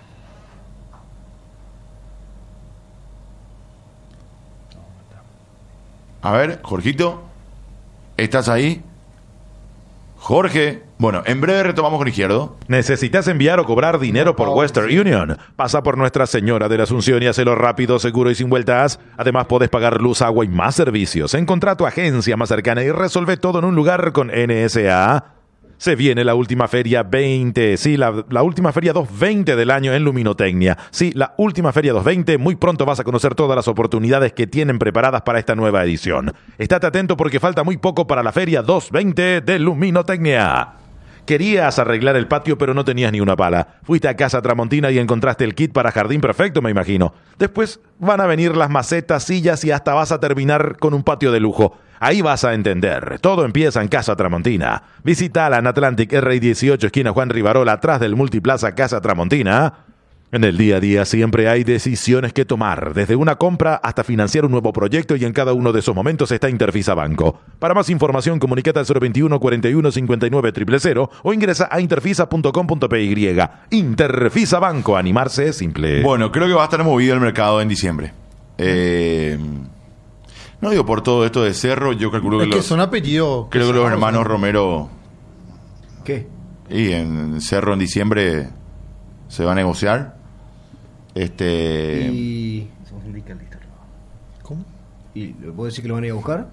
A ver, Jorgito, ¿estás ahí? Jorge. Bueno, en breve retomamos con Izquierdo. ¿Necesitas enviar o cobrar dinero por Western Union? Pasa por Nuestra Señora de la Asunción y hacelo rápido, seguro y sin vueltas. Además, podés pagar luz, agua y más servicios. Encontrá tu agencia más cercana y resolve todo en un lugar con N S A. Se viene la última feria veinte, sí, la, la última feria doscientos veinte del año en Luminotecnia. Sí, la última feria doscientos veinte, muy pronto vas a conocer todas las oportunidades que tienen preparadas para esta nueva edición. Estate atento porque falta muy poco para la feria doscientos veinte de Luminotecnia. Querías arreglar el patio pero no tenías ni una pala. Fuiste a Casa Tramontina y encontraste el kit para jardín perfecto, me imagino. Después van a venir las macetas, sillas y hasta vas a terminar con un patio de lujo. Ahí vas a entender. Todo empieza en Casa Tramontina. Visítala en Atlantic R I dieciocho, esquina Juan Rivarola, atrás del Multiplaza Casa Tramontina. En el día a día siempre hay decisiones que tomar, desde una compra hasta financiar un nuevo proyecto, y en cada uno de esos momentos está Interfisa Banco. Para más información, comunícate al cero veintiuno, cuarenta y uno, cincuenta y nueve, cero cero cero o ingresa a interfisa punto com punto p y. Interfisa Banco, animarse es simple. Bueno, creo que va a estar movido el mercado en diciembre. Eh, no digo por todo esto de Cerro, yo calculo que, Es que los, son apellidos. creo que los pesados, hermanos ¿no? Romero ¿Qué? y en Cerro en diciembre se va a negociar. Este Y... Somos sindicalistas. ¿Cómo? ¿Y le puedo decir que lo van a ir a buscar?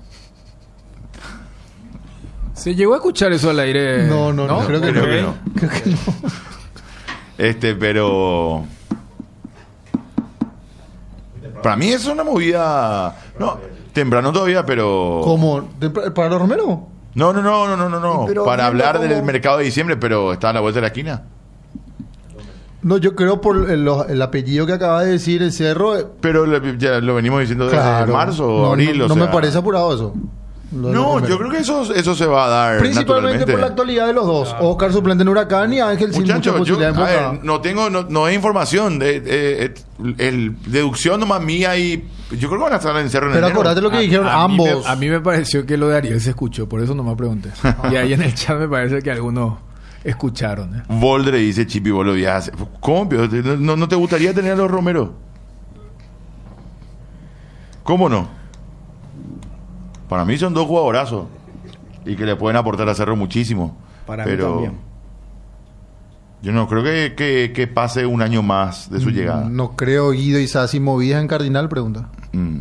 ¿Se llegó a escuchar eso al aire? No, no, no, creo que creo no. que no. Creo que no. Este, pero para mí es una movida, no, temprano todavía, pero ¿Cómo? ¿De- ¿Para los Romero? No, no, no, no, no, no, no. Pero Para viendo hablar cómo- del mercado de diciembre, pero está a la vuelta de la esquina. No, yo creo por el, los- el apellido que acaba de decir el Cerro. eh, Pero le- ya lo venimos diciendo desde claro. marzo o no, abril. No, o no sea. me parece apurado eso. Lo de los No, Romero. yo creo que eso, eso se va a dar Principalmente naturalmente. por la actualidad de los dos. Oscar suplente en Huracán y Ángel sin mucha Muchachos, yo, posibilidad de a empujar. ver, no tengo, no, no es información. De, eh, eh, el, deducción nomás mía y yo creo que van a estar en Cerro en Pero enero. acordate lo que A- dijeron a mí me- ambos. a mí me pareció que lo de Ariel se escuchó, por eso no me pregunté. Y ahí en el chat me parece que algunos escucharon. ¿eh? Voldre dice Chipi, vos lo viajas. ¿Cómo? Pero ¿No, no, no te gustaría tener a los Romero? ¿Cómo no? Para mí son dos jugadorazos y que le pueden aportar a Cerro muchísimo. Para mí pero también. yo no creo que, que, que pase un año más de su llegada. No creo Guido y Sassi movidas en Cardinal, pregunta. Mm.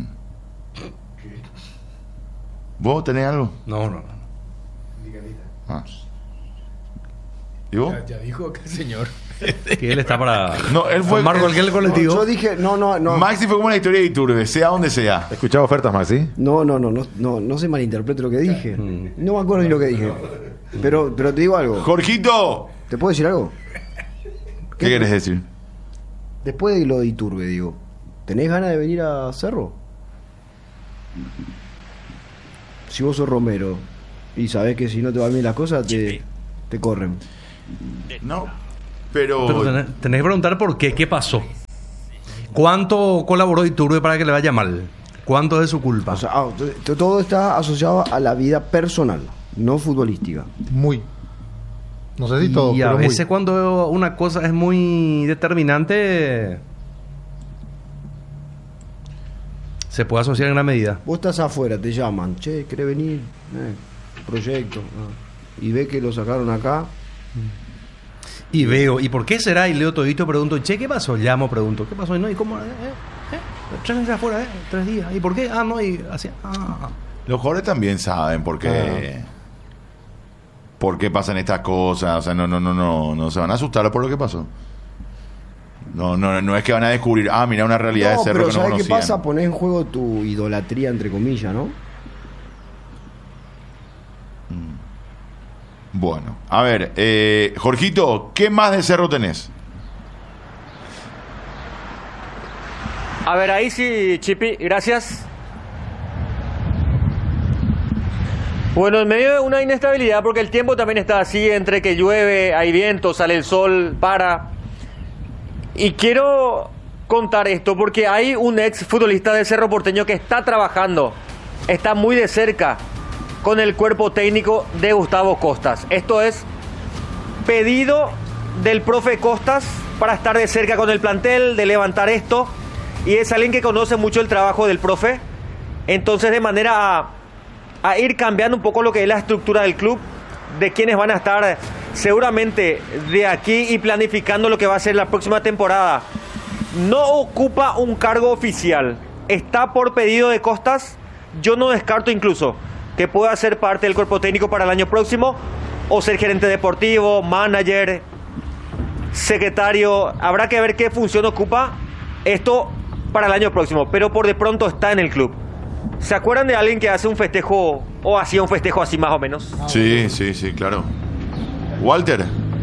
¿Vos tenés algo? No, no, no. Ah. ¿Y vos? Ya, ya dijo que el señor. Que él está para. No, él fue. Marco, el colectivo. No, yo dije, no, no, no. Maxi fue como la historia de Iturbe, sea donde sea. ¿Escuchaba ofertas, Maxi? No, no, no, no, no, no se malinterprete lo que dije. No me acuerdo ni lo que dije. Pero, pero te digo algo. Jorgito. ¿Te puedo decir algo? ¿Qué querés decir? Después de lo de Iturbe, digo, ¿tenés ganas de venir a Cerro? Si vos sos Romero y sabés que si no te van bien las cosas, te, te corren. No, pero... Pero tenés, tenés que preguntar por qué, qué pasó. ¿Cuánto colaboró Iturbe para que le vaya mal? ¿Cuánto es de su culpa? O sea, ah, t- todo está asociado a la vida personal, no futbolística. Muy. No sé si todo, y a pero veces muy. cuando una cosa es muy determinante, se puede asociar en gran medida. Vos estás afuera, te llaman, che, ¿querés venir? Eh, proyecto. Ah. Y ve que lo sacaron acá. Y veo, ¿y por qué será? Y leo todito, pregunto, che, ¿qué pasó? Llamo, pregunto, ¿qué pasó? Y no, ¿y cómo? Eh, eh, tres meses afuera, eh, tres días. ¿Y por qué? Ah, no, y así. Ah. Los jugadores también saben por qué... Ah. ¿Por qué pasan estas cosas? O sea, no, no, no, no, no se van a asustar por lo que pasó. No, no, no es que van a descubrir, ah, mira una realidad No, de Cerro pero que no ¿sabes conocían. qué pasa? Ponés en juego tu idolatría, entre comillas, ¿no? Bueno, a ver, eh, Jorgito, ¿qué más de Cerro tenés? A ver, ahí sí, Chipi, gracias. Bueno, en medio de una inestabilidad, porque el tiempo también está así, entre que llueve, hay viento, sale el sol, para. Y quiero contar esto, porque hay un ex futbolista de Cerro Porteño que está trabajando, está muy de cerca con el cuerpo técnico de Gustavo Costas. Esto es pedido del profe Costas para estar de cerca con el plantel, de levantar esto, y es alguien que conoce mucho el trabajo del profe, entonces de manera a, a ir cambiando un poco lo que es la estructura del club, de quienes van a estar seguramente de aquí y planificando lo que va a ser la próxima temporada. No ocupa un cargo oficial, está por pedido de Costas. Yo no descarto incluso que pueda ser parte del cuerpo técnico para el año próximo, o ser gerente deportivo, manager, secretario. Habrá que ver qué función ocupa esto para el año próximo, pero por de pronto está en el club. ¿Se acuerdan de alguien que hace un festejo, o hacía un festejo así más o menos? Sí, sí, sí, claro. Walter.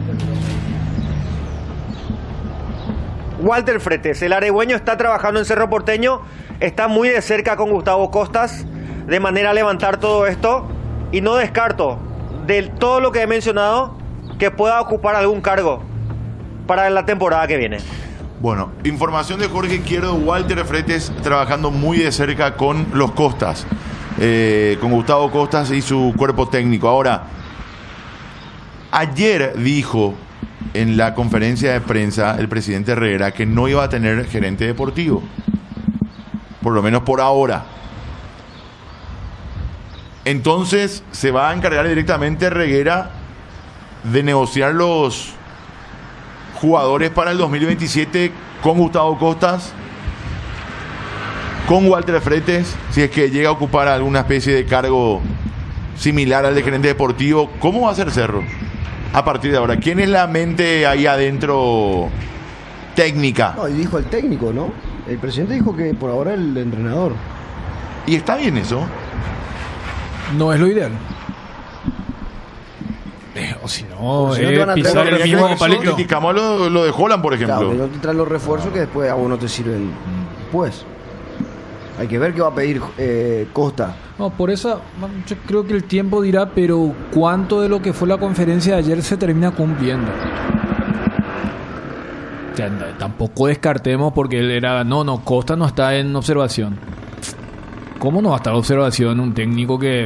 Walter Fretes, el aregüeño, está trabajando en Cerro Porteño, está muy de cerca con Gustavo Costas, de manera a levantar todo esto, y no descarto de todo lo que he mencionado que pueda ocupar algún cargo para la temporada que viene. Bueno, información de Jorge Izquierdo, Walter Fretes trabajando muy de cerca con los Costas, eh, con Gustavo Costas y su cuerpo técnico. Ahora, ayer dijo en la conferencia de prensa el presidente Herrera que no iba a tener gerente deportivo, por lo menos por ahora. Entonces se va a encargar directamente Reguera de negociar los jugadores para el dos mil veintisiete con Gustavo Costas, con Walter Fretes, si es que llega a ocupar alguna especie de cargo similar al de gerente deportivo. ¿Cómo va a ser Cerro a partir de ahora? ¿Quién es la mente ahí adentro técnica? No, y dijo el técnico, ¿no? El presidente dijo que por ahora el entrenador. ¿Y está bien eso? No es lo ideal. Eh, o si no, O si no eh, te van a pisar traer- el mismo Eso palito. criticamos lo, lo de Holland, por ejemplo. Claro, que no te traen los refuerzos que después a vos no te sirven después. Hay que ver qué va a pedir eh, Costa. No, por eso yo creo que el tiempo dirá, pero ¿cuánto de lo que fue la conferencia de ayer se termina cumpliendo? O sea, no, tampoco descartemos porque él era... No, no, Costa no está en observación. ¿Cómo no va a estar en observación un técnico que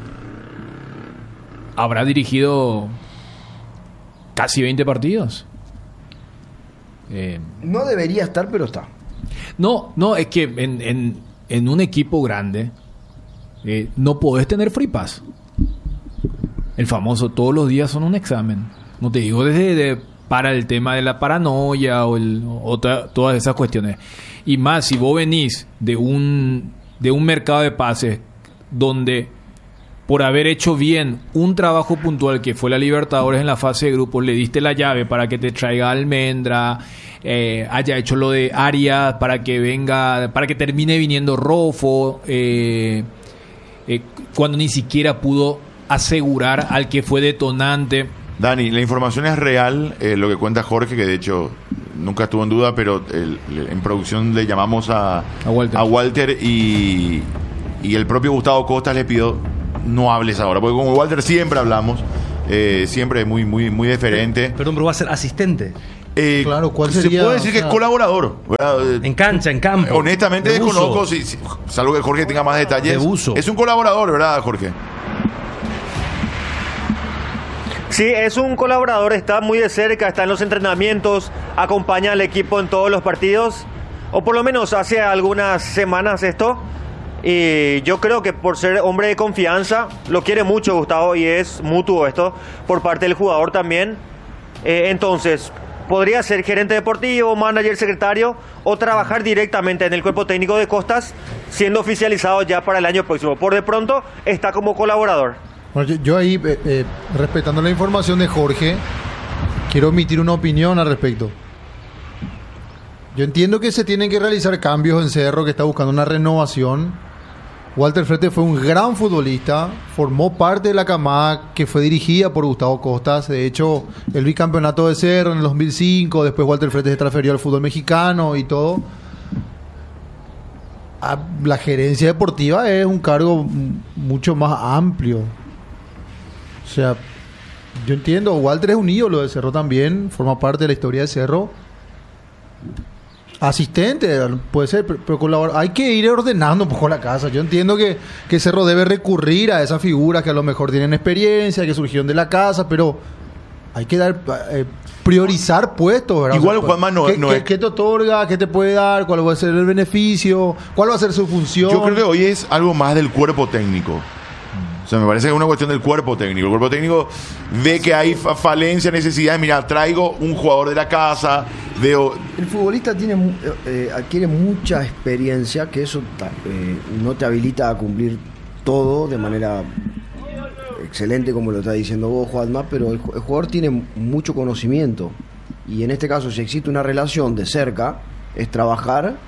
habrá dirigido casi veinte partidos? Eh, No debería estar, pero está. no, no, es que en, en, en un equipo grande eh, no podés tener free pass. El famoso todos los días son un examen. No te digo desde de, para el tema de la paranoia o, el, o ta, todas esas cuestiones. Y más, si vos venís de un, de un mercado de pases donde por haber hecho bien un trabajo puntual que fue la Libertadores en la fase de grupos, le diste la llave para que te traiga Almendra, eh, haya hecho lo de Arias para que venga, para que termine viniendo Rofo, eh, eh, cuando ni siquiera pudo asegurar al que fue detonante. Dani, la información es real, eh, lo que cuenta Jorge, que de hecho nunca estuvo en duda, pero el, el, en producción le llamamos a, a Walter, a Walter y, y el propio Gustavo Costas le pidió no hables ahora, porque con Walter siempre hablamos, eh, siempre muy muy muy deferente. Perdón, pero va a ser asistente. Eh, claro, ¿cuál se sería? puede decir que es colaborador, ¿verdad? En cancha, en campo. Honestamente de desconozco, uso. si, si, salvo que Jorge tenga más detalles. De uso. Es un colaborador, ¿verdad, Jorge? Sí, es un colaborador, está muy de cerca, está en los entrenamientos, acompaña al equipo en todos los partidos, o por lo menos hace algunas semanas esto. Y yo creo que por ser hombre de confianza, lo quiere mucho Gustavo y es mutuo esto por parte del jugador también. Eh, entonces, podría ser gerente deportivo, manager, secretario o trabajar directamente en el cuerpo técnico de Costas, siendo oficializado ya para el año próximo. Por de pronto, está como colaborador. Bueno, yo, yo ahí, eh, eh, respetando la información de Jorge, quiero emitir una opinión al respecto. Yo entiendo que se tienen que realizar cambios en Cerro, que está buscando una renovación. Walter Frete fue un gran futbolista, formó parte de la camada que fue dirigida por Gustavo Costas. De hecho, el bicampeonato de Cerro en el dos mil cinco, después Walter Frete se transfirió al fútbol mexicano y todo. La gerencia deportiva es un cargo mucho más amplio. O sea, yo entiendo, Walter es un ídolo de Cerro también, forma parte de la historia de Cerro. Asistente, puede ser, pero, pero colaborar. Hay que ir ordenando un poco la casa. Yo entiendo que, que Cerro debe recurrir a esas figuras que a lo mejor tienen experiencia, que surgieron de la casa, pero hay que dar eh, priorizar puestos, ¿verdad? Igual, o sea, Juanma, no, ¿qué, no qué, es... ¿qué te otorga? ¿Qué te puede dar? ¿Cuál va a ser el beneficio? ¿Cuál va a ser su función? Yo creo que hoy es algo más del cuerpo técnico. O sea, me parece que es una cuestión del cuerpo técnico. El cuerpo técnico ve que hay fa- falencia, necesidades. Mira, traigo un jugador de la casa, veo... El futbolista tiene mu- eh, adquiere mucha experiencia, que eso ta- eh, no te habilita a cumplir todo de manera excelente, como lo está diciendo vos, Juanma, pero el, el jugador tiene mucho conocimiento. Y en este caso, si existe una relación de cerca, es trabajar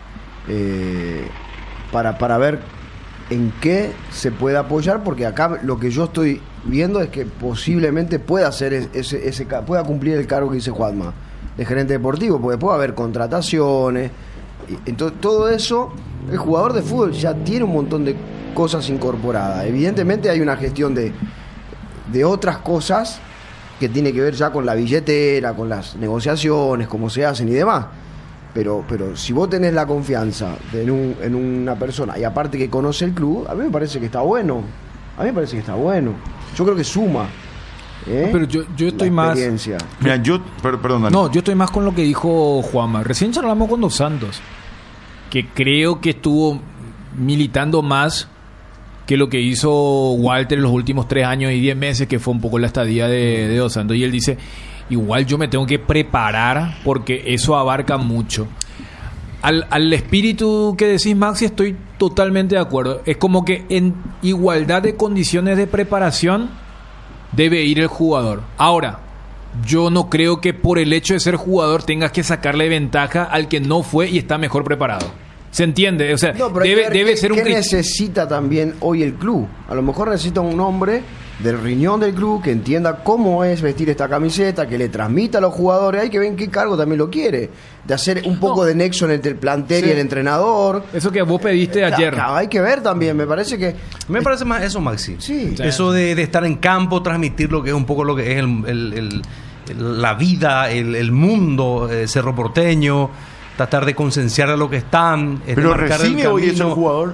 eh, para, para ver en qué se puede apoyar, porque acá lo que yo estoy viendo es que posiblemente pueda hacer ese, ese pueda cumplir el cargo que dice Juanma de gerente deportivo, porque puede haber contrataciones, y, entonces todo eso, el jugador de fútbol ya tiene un montón de cosas incorporadas. Evidentemente hay una gestión de, de otras cosas que tiene que ver ya con la billetera, con las negociaciones, cómo se hacen y demás. Pero, pero si vos tenés la confianza en, un, en una persona y aparte que conoce el club, a mí me parece que está bueno. A mí me parece que está bueno. Yo creo que suma. ¿eh? Pero yo, yo estoy más... Mira, yo... Per, perdón, Dani. No, yo estoy más con lo que dijo Juanma. Recién charlamos con Dos Santos, que creo que estuvo militando más que lo que hizo Walter en los últimos tres años y diez meses, que fue un poco la estadía de, de Dos Santos. Y él dice... Igual yo me tengo que preparar porque eso abarca mucho. Al, al espíritu que decís, Maxi, estoy totalmente de acuerdo. Es como que en igualdad de condiciones de preparación debe ir el jugador. Ahora, yo no creo que por el hecho de ser jugador tengas que sacarle ventaja al que no fue y está mejor preparado. ¿Se entiende? O sea, no, pero hay debe, que ver debe qué, ser un... ¿qué necesita también hoy el club? A lo mejor necesita un hombre del riñón del club que entienda cómo es vestir esta camiseta, que le transmita a los jugadores. Hay que ver en qué cargo también lo quiere, de hacer un poco no. de nexo entre el plantel sí. y el entrenador. Eso que vos pediste ayer. Claro, hay que ver también, me parece que... Me parece más eso, Maxi. Sí. Eso de, de estar en campo, transmitir lo que es un poco lo que es el, el, el, el, la vida, el, el mundo, el Cerro Porteño, tratar de concienciar a lo que están. Pero recibe hoy eso el jugador.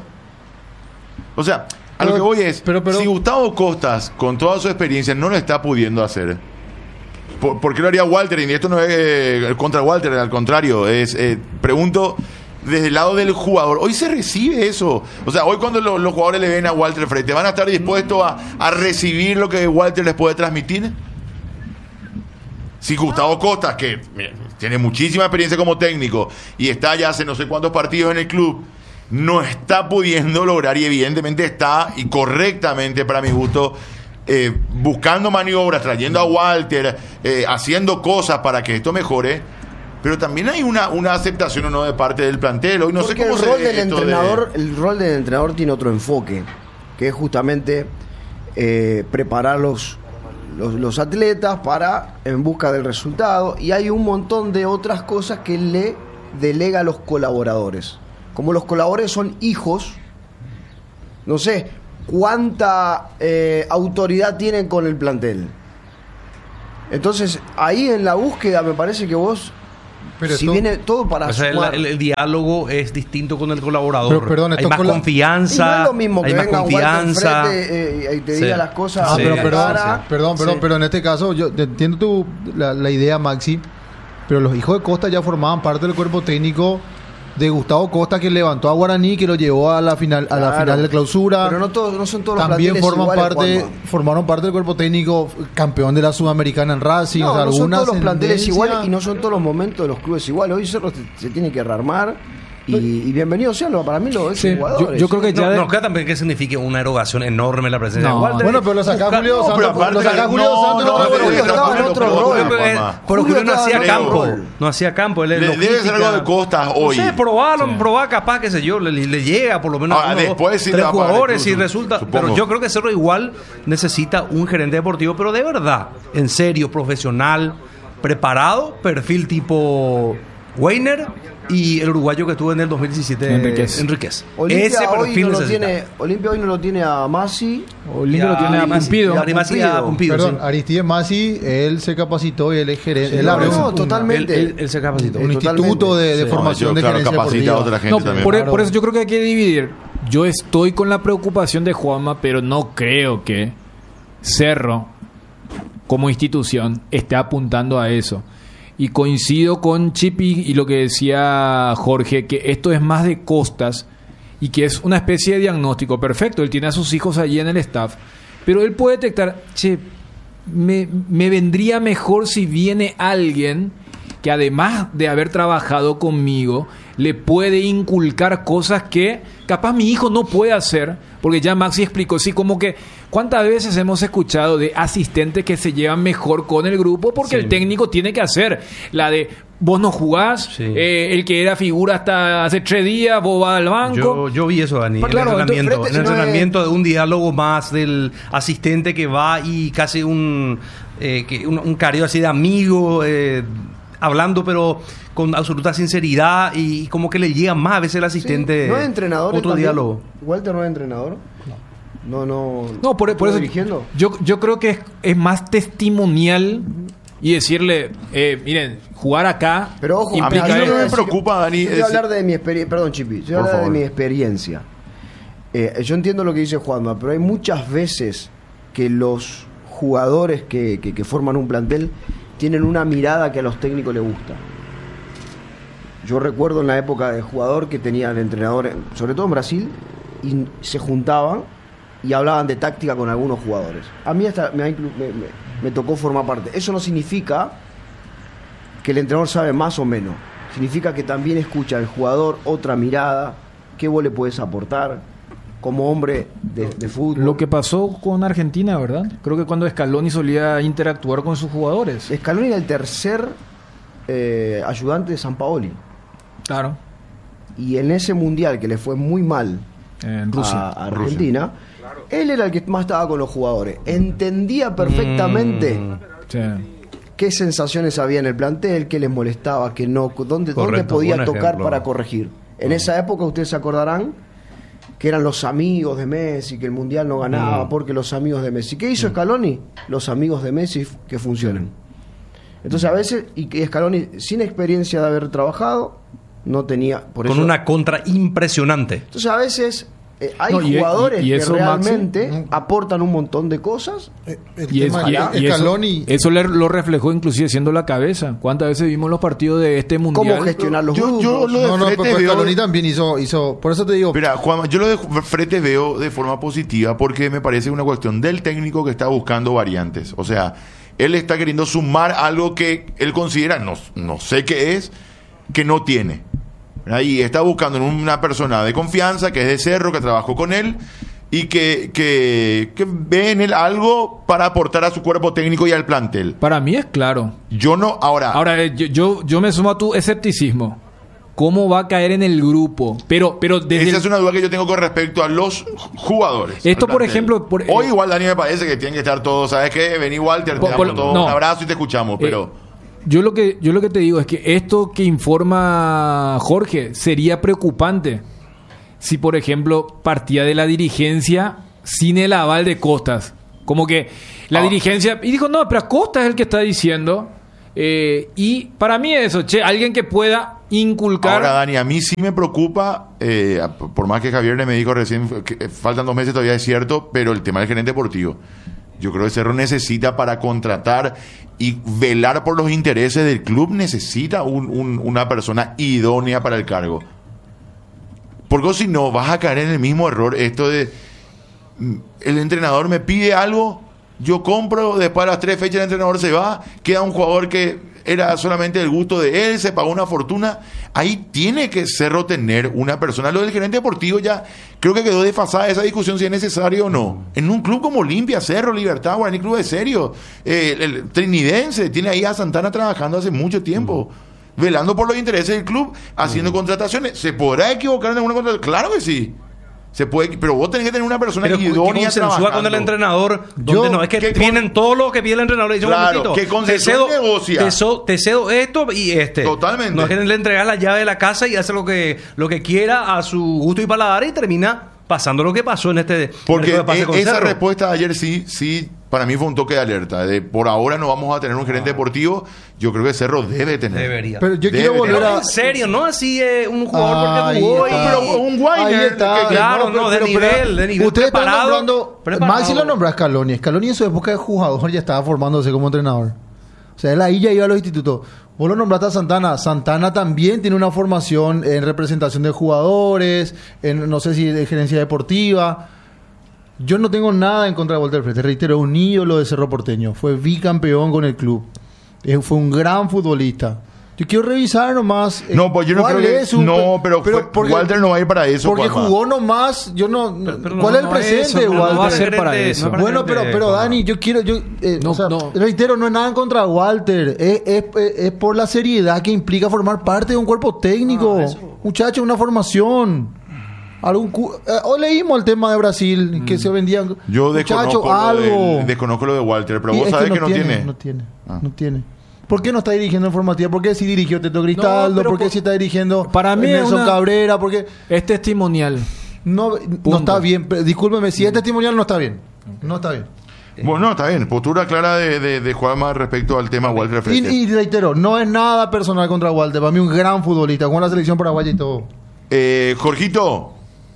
O sea... A pero, lo que voy es, pero, pero, si Gustavo Costas, con toda su experiencia, no lo está pudiendo hacer, ¿por, ¿por qué lo haría Walter? Y esto no es eh, contra Walter, al contrario, es eh, pregunto desde el lado del jugador. Hoy se recibe eso. O sea, hoy cuando lo, los jugadores le ven a Walter frente, ¿van a estar dispuestos a, a recibir lo que Walter les puede transmitir? Si Gustavo Costas, que mira, tiene muchísima experiencia como técnico y está ya hace no sé cuántos partidos en el club, no está pudiendo lograr, y evidentemente está, y correctamente para mi gusto, eh, buscando maniobras, trayendo a Walter, eh, haciendo cosas para que esto mejore, pero también hay una, una aceptación o no de parte del plantel. Hoy no Porque sé cómo el rol se del esto entrenador, de... el rol del entrenador tiene otro enfoque, que es justamente eh, preparar los, los, los atletas para en busca del resultado, y hay un montón de otras cosas que le delega a los colaboradores. Como los colaboradores son hijos, no sé cuánta eh, autoridad tienen con el plantel. Entonces, ahí en la búsqueda me parece que vos, pero si esto, viene todo para o sea, sumar, el, el, el diálogo es distinto con el colaborador. Pero, perdón, hay esto más con la- confianza. Y no es lo mismo que hay más venga confianza. Walter Frete eh, y te Sí. diga las cosas. Ah, Sí. pero de perdón, cara. perdón, perdón, Sí. pero en este caso yo te entiendo tu, la, la idea, Maxi, pero los hijos de Costa ya formaban parte del cuerpo técnico de Gustavo Costa, que levantó a Guaraní, que lo llevó a la final, a la Claro. final de clausura. Pero no todos, no son todos los También planteles forman iguales, parte, Juanma. formaron parte del cuerpo técnico, campeón de la Sudamericana en Racing. No, o sea, no son alguna todos los planteles ascendencia. iguales y no son todos los momentos de los clubes iguales. Hoy Cerro se, se tiene que rearmar y, y bienvenido sea lo- para mí lo es Sí, jugadores. yo- yo creo que ya No, de- no creo también que signifique una erogación enorme la presencia No. de Walter. Bueno, pero lo sacá Busca- Julio no, Santos. pero Lo aparte- sacá Julio no, Santos. no, no, pero pero- Julio estaba en otro rol. Pero, eh, Juanma. pero Julio no estaba hacía en otro campo. rol. No hacía campo. Él es Le debe logística. ser algo de Costas hoy. No sé, probarlo, Sí. probar capaz, qué sé yo, le, le llega por lo menos Ahora, uno, dos, después sí le tres va a pagar jugadores y incluso, resulta. supongo. Pero yo creo que Cerro igual necesita un gerente deportivo, pero de verdad, en serio, profesional, preparado, perfil tipo Weiner y el uruguayo que estuvo en el dos mil diecisiete, Enríquez. Enríquez. Olimpia Ese hoy perfil no lo necesita. tiene, Olimpia hoy no lo tiene a Masi. Olimpia lo tiene a Masi, Pumpido. y a Masi y a Pumpido, Perdón, sí. Aristides Masi, él se capacitó y él es gerente. Sí, él no, abrió no, un, totalmente. Él, él- él se capacitó. un Eh, instituto de, de Sí. formación No, yo, de claro, gerencia capacita deportiva. a otra gente No, también. por, Claro. por eso yo creo que hay que dividir. Yo estoy con la preocupación de Juanma, pero no creo que Cerro, como institución, esté apuntando a eso. Y coincido con Chipi y lo que decía Jorge, que esto es más de Costas y que es una especie de diagnóstico. Perfecto, él tiene a sus hijos allí en el staff, pero él puede detectar, che, me, me vendría mejor si viene alguien que además de haber trabajado conmigo, le puede inculcar cosas que capaz mi hijo no puede hacer, porque ya Maxi explicó, sí, como que cuántas veces hemos escuchado de asistentes que se llevan mejor con el grupo porque Sí. el técnico tiene que hacer la de vos no jugás, Sí. eh, el que era figura hasta hace tres días, vos vas al banco. Yo, yo vi eso, Dani. Pues en el claro, entonces, entrenamiento, Frete, en el si no es- entrenamiento de un diálogo más del asistente que va y casi un, eh, que un, un careo así de amigo, eh, hablando pero con absoluta sinceridad y como que le llega más a veces el asistente. Sí, ¿no es entrenador? Otro también? diálogo. ¿Walter no es entrenador? No, no. No, por, por ¿Estuvo eso dirigiendo? yo, yo creo que es, es más testimonial y decirle, eh, miren, jugar acá Pero ojo, implica a mí lo que esto. me preocupa, Dani, Yo voy es- a hablar de mi experiencia. Perdón, Chipi. Yo voy a Por hablar favor. de mi experiencia. Eh, yo entiendo lo que dice Juanma, pero hay muchas veces que los jugadores que, que- que forman un plantel tienen una mirada que a los técnicos les gusta. Yo recuerdo en la época de jugador que tenían entrenadores, sobre todo en Brasil, y se juntaban y hablaban de táctica con algunos jugadores. A mí hasta me, ha inclu- me- me- me tocó formar parte. Eso no significa que el entrenador sabe más o menos. Significa que también escucha al jugador otra mirada, qué vos le puedes aportar como hombre de, de fútbol. Lo que pasó con Argentina, ¿verdad? Creo que cuando Scaloni solía interactuar con sus jugadores. Scaloni era el tercer eh, ayudante de Sampaoli. Claro. Y en ese mundial que le fue muy mal En Rusia. a a Argentina, él era el que más estaba con los jugadores. Entendía perfectamente Mm, sí. qué sensaciones había en el plantel, qué les molestaba, qué no, dónde, dónde Correcto, podía buen tocar ejemplo. para corregir. En esa época ustedes se acordarán que eran los amigos de Messi, que el mundial no ganaba Mm. porque los amigos de Messi. ¿Qué hizo Scaloni? Los amigos de Messi f- que funcionen. Entonces a veces, y que Scaloni sin experiencia de haber trabajado, no tenía, por Con eso, una contra impresionante. entonces a veces eh, hay No, y- jugadores y- y eso, que Maxi, realmente aportan un montón de cosas. El Y, es- tema y- es y eso, Scaloni. eso le- lo reflejó inclusive siendo la cabeza. ¿Cuántas veces vimos los partidos de este mundial? Cómo gestionar los Yo- grupos. yo lo de No, no, Frete pero veo- Scaloni también hizo, hizo. Por eso te digo. Mira, Juan, yo lo de Frete veo de forma positiva porque me parece una cuestión del técnico que está buscando variantes. O sea, él está queriendo sumar algo que él considera, no, no sé qué es, que no tiene. Ahí está buscando en una persona de confianza, que es de Cerro, que trabajó con él, y que, que, que ve en él algo para aportar a su cuerpo técnico y al plantel. Para mí es claro. Yo no, ahora... Ahora, eh, yo, yo, yo me sumo a tu escepticismo. ¿Cómo va a caer en el grupo? Pero, pero desde Esa el- es una duda que yo tengo con respecto a los jugadores. Esto, al por plantel. ejemplo... por- Hoy igual, Dani, me parece que tienen que estar todos, ¿sabes qué? Vení, Walter, te Por- damos por- todo no. un abrazo y te escuchamos, pero... Eh, Yo lo que yo lo que te digo es que esto que informa Jorge sería preocupante si, por ejemplo, partía de la dirigencia sin el aval de Costas. Como que la Ah. dirigencia... Y dijo, no, pero Costas es el que está diciendo. Eh, y para mí eso, che, alguien que pueda inculcar... Ahora, Dani, a mí sí me preocupa, eh, por más que Javier me dijo recién que faltan dos meses, todavía es cierto, pero el tema del gerente deportivo. Yo creo que Cerro necesita, para contratar y velar por los intereses del club, necesita un- un- una persona idónea para el cargo. Porque si no, vas a caer en el mismo error, esto de mm, el entrenador me pide algo, yo compro, después de las tres fechas el entrenador se va, queda un jugador que era solamente el gusto de él, se pagó una fortuna. Ahí tiene que Cerro tener una persona. Lo del gerente deportivo ya creo que quedó desfasada esa discusión si es necesario o no. En un club como Olimpia, Cerro, Libertad, Guaraní Club de Serio, eh, el, el trinidense, tiene ahí a Santana trabajando hace mucho tiempo, velando por los intereses del club, haciendo contrataciones. ¿Se podrá equivocar en alguna contratación? Claro que sí. Se puede, pero vos tenés que tener una persona Pero que idónea consensúa trabajando. con el entrenador. Donde Yo- no, es que que con- vienen todo lo que pide el entrenador. Le dice, un Claro, momentito, que consensúa te y negocia. Te, so- te cedo esto y este. Totalmente. No es que le entregas la llave de la casa y hace lo que, lo que quiera a su gusto y paladar y termina pasando lo que pasó en este Porque mercado de pase e- con esa Cerro. respuesta de ayer sí, sí, para mí fue un toque de alerta. De por ahora no vamos a tener un gerente deportivo. Yo creo que Cerro debe tener. Debería. Pero yo Debe quiero volver tener. a... En serio, no así eh, un jugador Ahí porque jugó. está. y- Pero un Weiner, Ahí está. que- que- Claro, no, de nivel, de nivel Ustedes están preparado, nombrando... preparado. Maxi lo nombró a Scaloni. Scaloni en su época de jugador ya estaba formándose como entrenador. O sea, él ahí ya iba a los institutos. Vos lo nombraste a Santana. Santana también tiene una formación en representación de jugadores, en no sé si de gerencia deportiva. Yo no tengo nada en contra de Walter Frey. Te reitero, un ídolo de Cerro Porteño. Fue bicampeón con el club. Eh, Fue un gran futbolista. Yo quiero revisar nomás. eh, No, pues yo no cuál creo que... es su- No, pero, fue- porque- Walter no va a ir para eso. porque Juanma. jugó nomás, yo no... pero ¿Cuál no, es el no presente, eso, no, no Walter? va a ser para eso. Bueno, pero, pero Dani, yo quiero... yo eh, No, o sea, no. reitero, no es nada en contra de Walter. Es, es, es por la seriedad que implica formar parte de un cuerpo técnico. Muchachos, una formación. Algún cu- eh, hoy leímos el tema de Brasil, que se vendían... Yo Muchachos, desconozco, lo algo. de, desconozco lo de Walter, pero Y vos es sabés que, no tiene. No tiene, Ah. no tiene. ¿Por qué no está dirigiendo en formativa? ¿Por qué sí dirigió Teto Cristaldo? pero ¿Por qué por- sí está dirigiendo Para mí es Nelson una- Cabrera? ¿Por qué...? Es testimonial. No, no está bien. Pero discúlpeme, si es testimonial no está bien. No está bien. Bueno, no, está bien. Postura clara de, de, de Juanma respecto al tema Walter Y, Frey. y reitero, no es nada personal contra Walter. Para mí un gran futbolista, con la selección paraguaya y todo. Eh, Jorgito,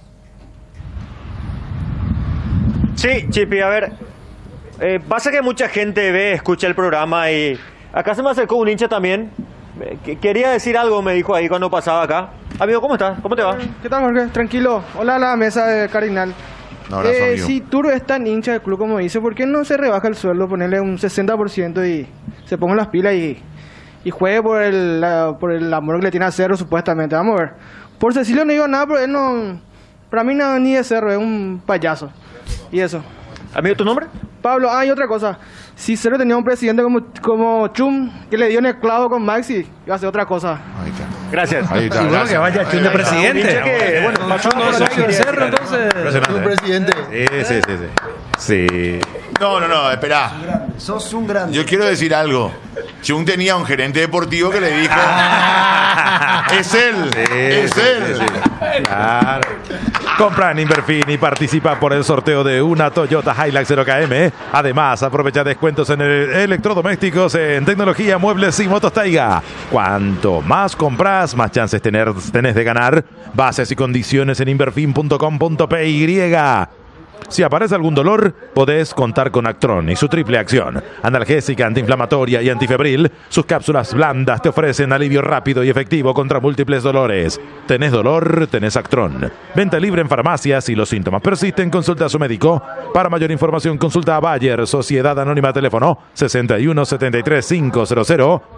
Sí, Chipi, a ver. eh, pasa que mucha gente ve, escucha el programa y acá se me acercó un hincha también. eh, que- Quería decir algo, me dijo ahí cuando pasaba acá. Amigo, ¿cómo estás? ¿Cómo te va? ¿Qué tal, Jorge? Tranquilo. Hola a la mesa de Cardinal. un abrazo, Eh, amigo. si Turo es tan hincha del club como dice, ¿por qué no se rebaja el sueldo, ponerle un sesenta por ciento y se ponga las pilas y, y juegue por el, la- por el amor que le tiene a Cerro, supuestamente? Vamos a ver. Por Cecilio no digo nada, pero él no... Para mí no ni de Cerro, es un payaso. Y eso. Amigo, ¿tu nombre? Pablo, ah, y otra cosa. Si Cerro tenía un presidente como, como Chum, que le dio en el clavo con Maxi, iba a hacer otra cosa. ahí está. Gracias. Ahí está. Y bueno, gracias. que vaya Chum de presidente. Un hincha que, bueno, No, pasó no, por socio aquí, de Cerro, quería entonces. Impresionante. Un presidente. Sí, sí, sí, sí. Sí. No, no, no, espera. Sos un grande. Yo quiero decir algo. Chun tenía un gerente deportivo que le dijo: es él, es sí, él. sí, sí. Claro. Compra en Inverfin y participa por el sorteo de una Toyota Hilux cero K M. Además, aprovecha descuentos en el- electrodomésticos, en tecnología, muebles y motos Taiga. Cuanto más compras, más chances tener- tenés de ganar. Bases y condiciones en inverfin punto com punto p y. Si aparece algún dolor, podés contar con Actron y su triple acción. Analgésica, antiinflamatoria y antifebril. Sus cápsulas blandas te ofrecen alivio rápido y efectivo contra múltiples dolores. ¿Tenés dolor? Tenés Actron. Venta libre en farmacias. Si los síntomas persisten, consulta a su médico. Para mayor información, consulta a Bayer, Sociedad Anónima, teléfono sesenta y uno setenta y tres quinientos.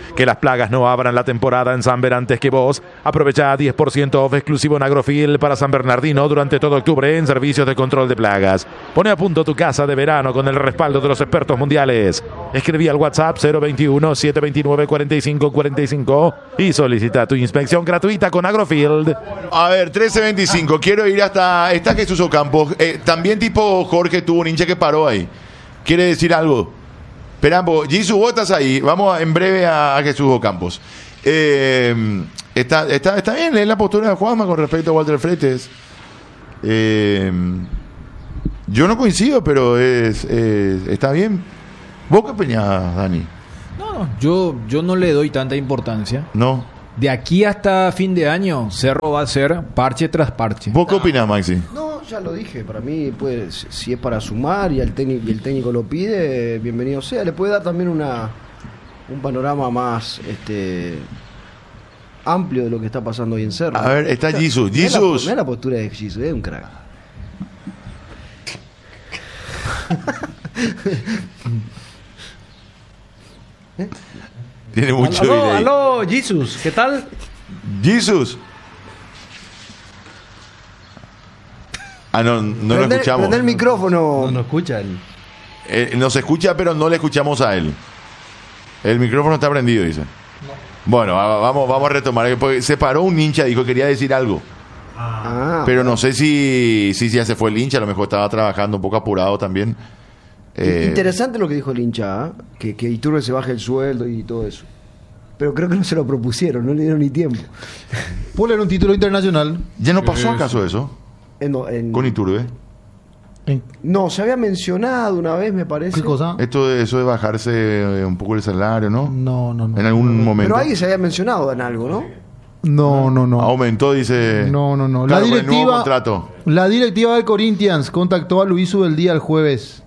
Que las plagas no abran la temporada en Samber antes que vos. Aprovecha diez por ciento off exclusivo en Agrofil para San Bernardino durante todo octubre en servicios de control de plagas. Pone a punto tu casa de verano con el respaldo de los expertos mundiales. Escribí al WhatsApp cero veintiuno, setecientos veintinueve, cuarenta y cinco cuarenta y cinco y solicita tu inspección gratuita con Agrofield. A ver, trece veinticinco. Quiero ir hasta... Está Jesús Ocampos. Eh, también tipo Jorge tuvo un hincha que paró ahí. ¿Quiere decir algo? Esperamos. Jesús, vos estás ahí. Vamos en breve a, a Jesús Ocampos. Eh, está, está, está bien, es la postura de Juanma con respecto a Walter Freites. Eh, yo no coincido, pero es, es, está bien. ¿Vos qué opinás, Dani? No, no, yo, yo no le doy tanta importancia. No. De aquí hasta fin de año, Cerro va a ser parche tras parche. ¿Vos qué opinás, Maxi? No, ya lo dije. Para mí, pues, si es para sumar y el técnico, y el técnico lo pide, bienvenido sea. Le puede dar también una un panorama más este amplio de lo que está pasando hoy en Cerro. A ver, está Jesus. Mirá la- Jesus. mirá la postura de Jesus, es un crack. Tiene mucho Aló, delay. aló, Jesus, ¿qué tal? Jesus. Ah, no, no lo Prende- escuchamos. prende el micrófono. No, no escucha él. Eh, nos escucha, pero no le escuchamos a él. El micrófono está prendido, dice. Bueno, va- vamos, vamos a retomar. Porque se paró un hincha, dijo que quería decir algo. Ah, Pero no sé si, si ya se fue el hincha, a lo mejor estaba trabajando un poco apurado también. Eh, Interesante lo que dijo el hincha, ¿ah? que, que Iturbe se baje el sueldo y todo eso. Pero creo que no se lo propusieron, no le dieron ni tiempo. Puede leer un título internacional. ¿Ya no pasó acaso eso? En- en- Con Iturbe. No, se había mencionado una vez, me parece. ¿Qué cosa? Esto de, eso de bajarse eh, un poco el salario, ¿no? No, no, no. En algún momento. Pero ahí se había mencionado en algo, ¿no? No, no, no. Aumentó, dice. No, no, no. Claro, la con el nuevo directiva, contrato. la directiva del Corinthians contactó a Luis Ubeldía el jueves,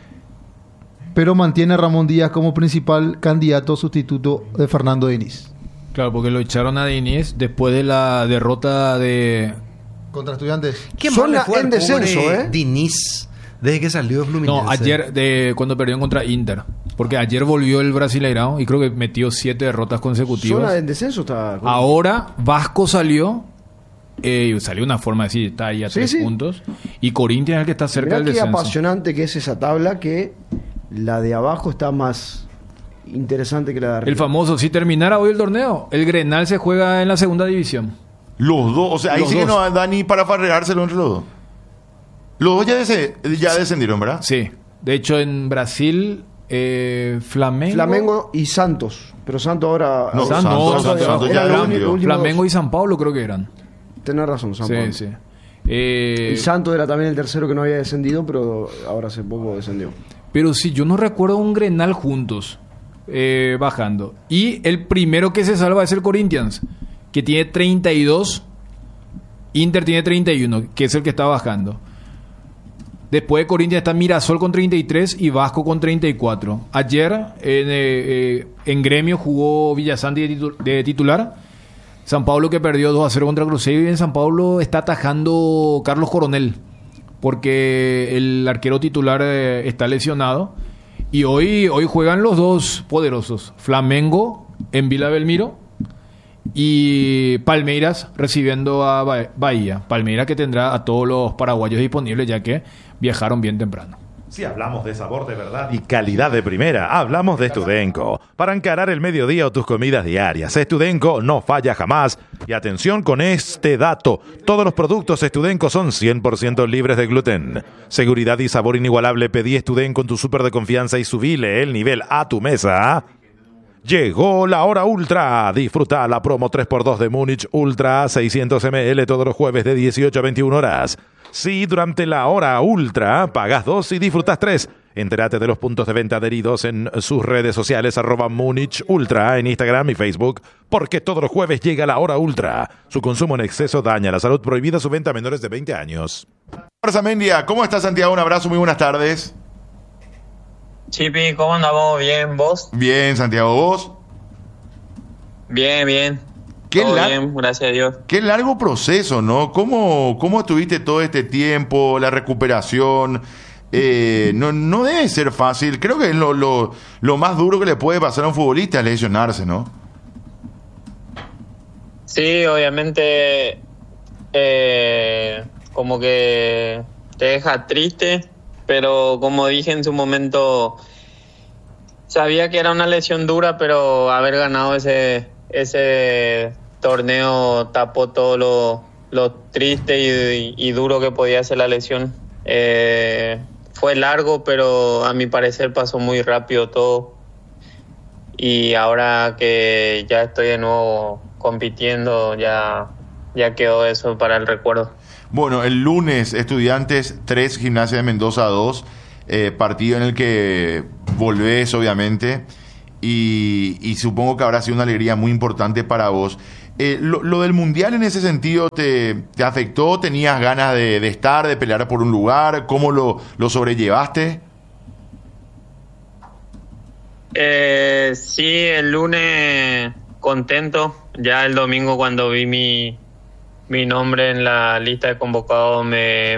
pero mantiene a Ramón Díaz como principal candidato sustituto de Fernando Diniz. Claro, porque lo echaron a Diniz después de la derrota de... Contra Estudiantes. ¿Qué Zona mal le fue al en descenso, pobre ¿eh? Diniz desde que salió de Fluminense? No, ayer de cuando perdió contra Inter. Porque ayer volvió el Brasileirão y creo que metió siete derrotas consecutivas. Zona en descenso está. Ahora Vasco salió, eh, salió una forma de decir, está ahí a Sí, tres sí. puntos. Y Corinthians es el que está cerca Mirá del qué descenso. apasionante que es esa tabla, que la de abajo está más interesante que la de arriba. El famoso, si terminara hoy el torneo, el Grenal se juega en la segunda división. Los dos, o sea, ahí Los sí que dos. no da ni para farreárselo entre los dos. Los dos ya, dese- ya descendieron, ¿verdad? Sí. De hecho, en Brasil, eh, Flamengo... Flamengo y Santos. Pero Santos ahora. No, Santos, Santos, Santos, Santos, Santos ya era el cambió. último Flamengo dos. y San Paulo creo que eran. Tenés razón, San Sí, Pablo. sí. Eh, Y Santos era también el tercero que no había descendido, pero ahora hace poco descendió. Pero sí, yo no recuerdo un Grenal juntos eh, bajando. Y el primero que se salva es el Corinthians, que tiene treinta y dos. Inter tiene treinta y uno, que es el que está bajando. Después de Corinthians está Mirasol con treinta y tres y Vasco con treinta y cuatro. Ayer en, eh, eh, en Gremio jugó Villasanti de, titu- de titular. San Pablo que perdió dos a cero contra Cruzeiro, y en San Pablo está atajando Carlos Coronel, porque el arquero titular eh, está lesionado. Y hoy, hoy juegan los dos poderosos, Flamengo en Vila Belmiro y Palmeiras recibiendo a Ba- Bahía. Palmeiras que tendrá a todos los paraguayos disponibles, ya que viajaron bien temprano. Si hablamos de sabor de verdad y calidad de primera, hablamos de Studenco. Para encarar el mediodía o tus comidas diarias, Studenco no falla jamás. Y atención con este dato: todos los productos Studenco son cien por ciento libres de gluten. Seguridad y sabor inigualable. Pedí Studenco en tu súper de confianza y subile el nivel a tu mesa. Llegó la hora ultra. Disfruta la promo tres por dos de Múnich Ultra seiscientos mililitros todos los jueves de dieciocho a veintiuna horas. Sí, durante la hora ultra pagas dos y disfrutas tres. Entérate de los puntos de venta adheridos en sus redes sociales, arroba Múnich Ultra en Instagram y Facebook, porque todos los jueves llega la hora ultra. Su consumo en exceso daña la salud. Prohibida su venta a menores de veinte años. Arzamendia, ¿cómo estás, Santiago? Un abrazo, muy buenas tardes. Chipi, ¿cómo andamos? ¿Bien? ¿Vos? Bien, Santiago, ¿vos? Bien, bien. Qué, Todo lar- bien, gracias a Dios. qué largo proceso, ¿no? ¿Cómo, cómo estuviste todo este tiempo, la recuperación? eh, no, no debe ser fácil. Creo que lo, lo, lo más duro que le puede pasar a un futbolista es lesionarse, ¿no? Sí, obviamente, eh, como que te deja triste, pero como dije en su momento, sabía que era una lesión dura, pero haber ganado ese, ese torneo tapó todo lo, lo triste y, y duro que podía ser la lesión. Eh, fue largo, pero a mi parecer pasó muy rápido todo. Y ahora que ya estoy de nuevo compitiendo, ya, ya quedó eso para el recuerdo. Bueno, el lunes, Estudiantes tres, Gimnasia de Mendoza dos, eh, partido en el que volvés, obviamente, y, y supongo que habrá sido una alegría muy importante para vos. Eh, lo, lo del Mundial en ese sentido te, te afectó, tenías ganas de, de estar, de pelear por un lugar, ¿cómo lo, lo sobrellevaste? Eh, sí, el lunes contento. Ya el domingo cuando vi mi, mi nombre en la lista de convocados me,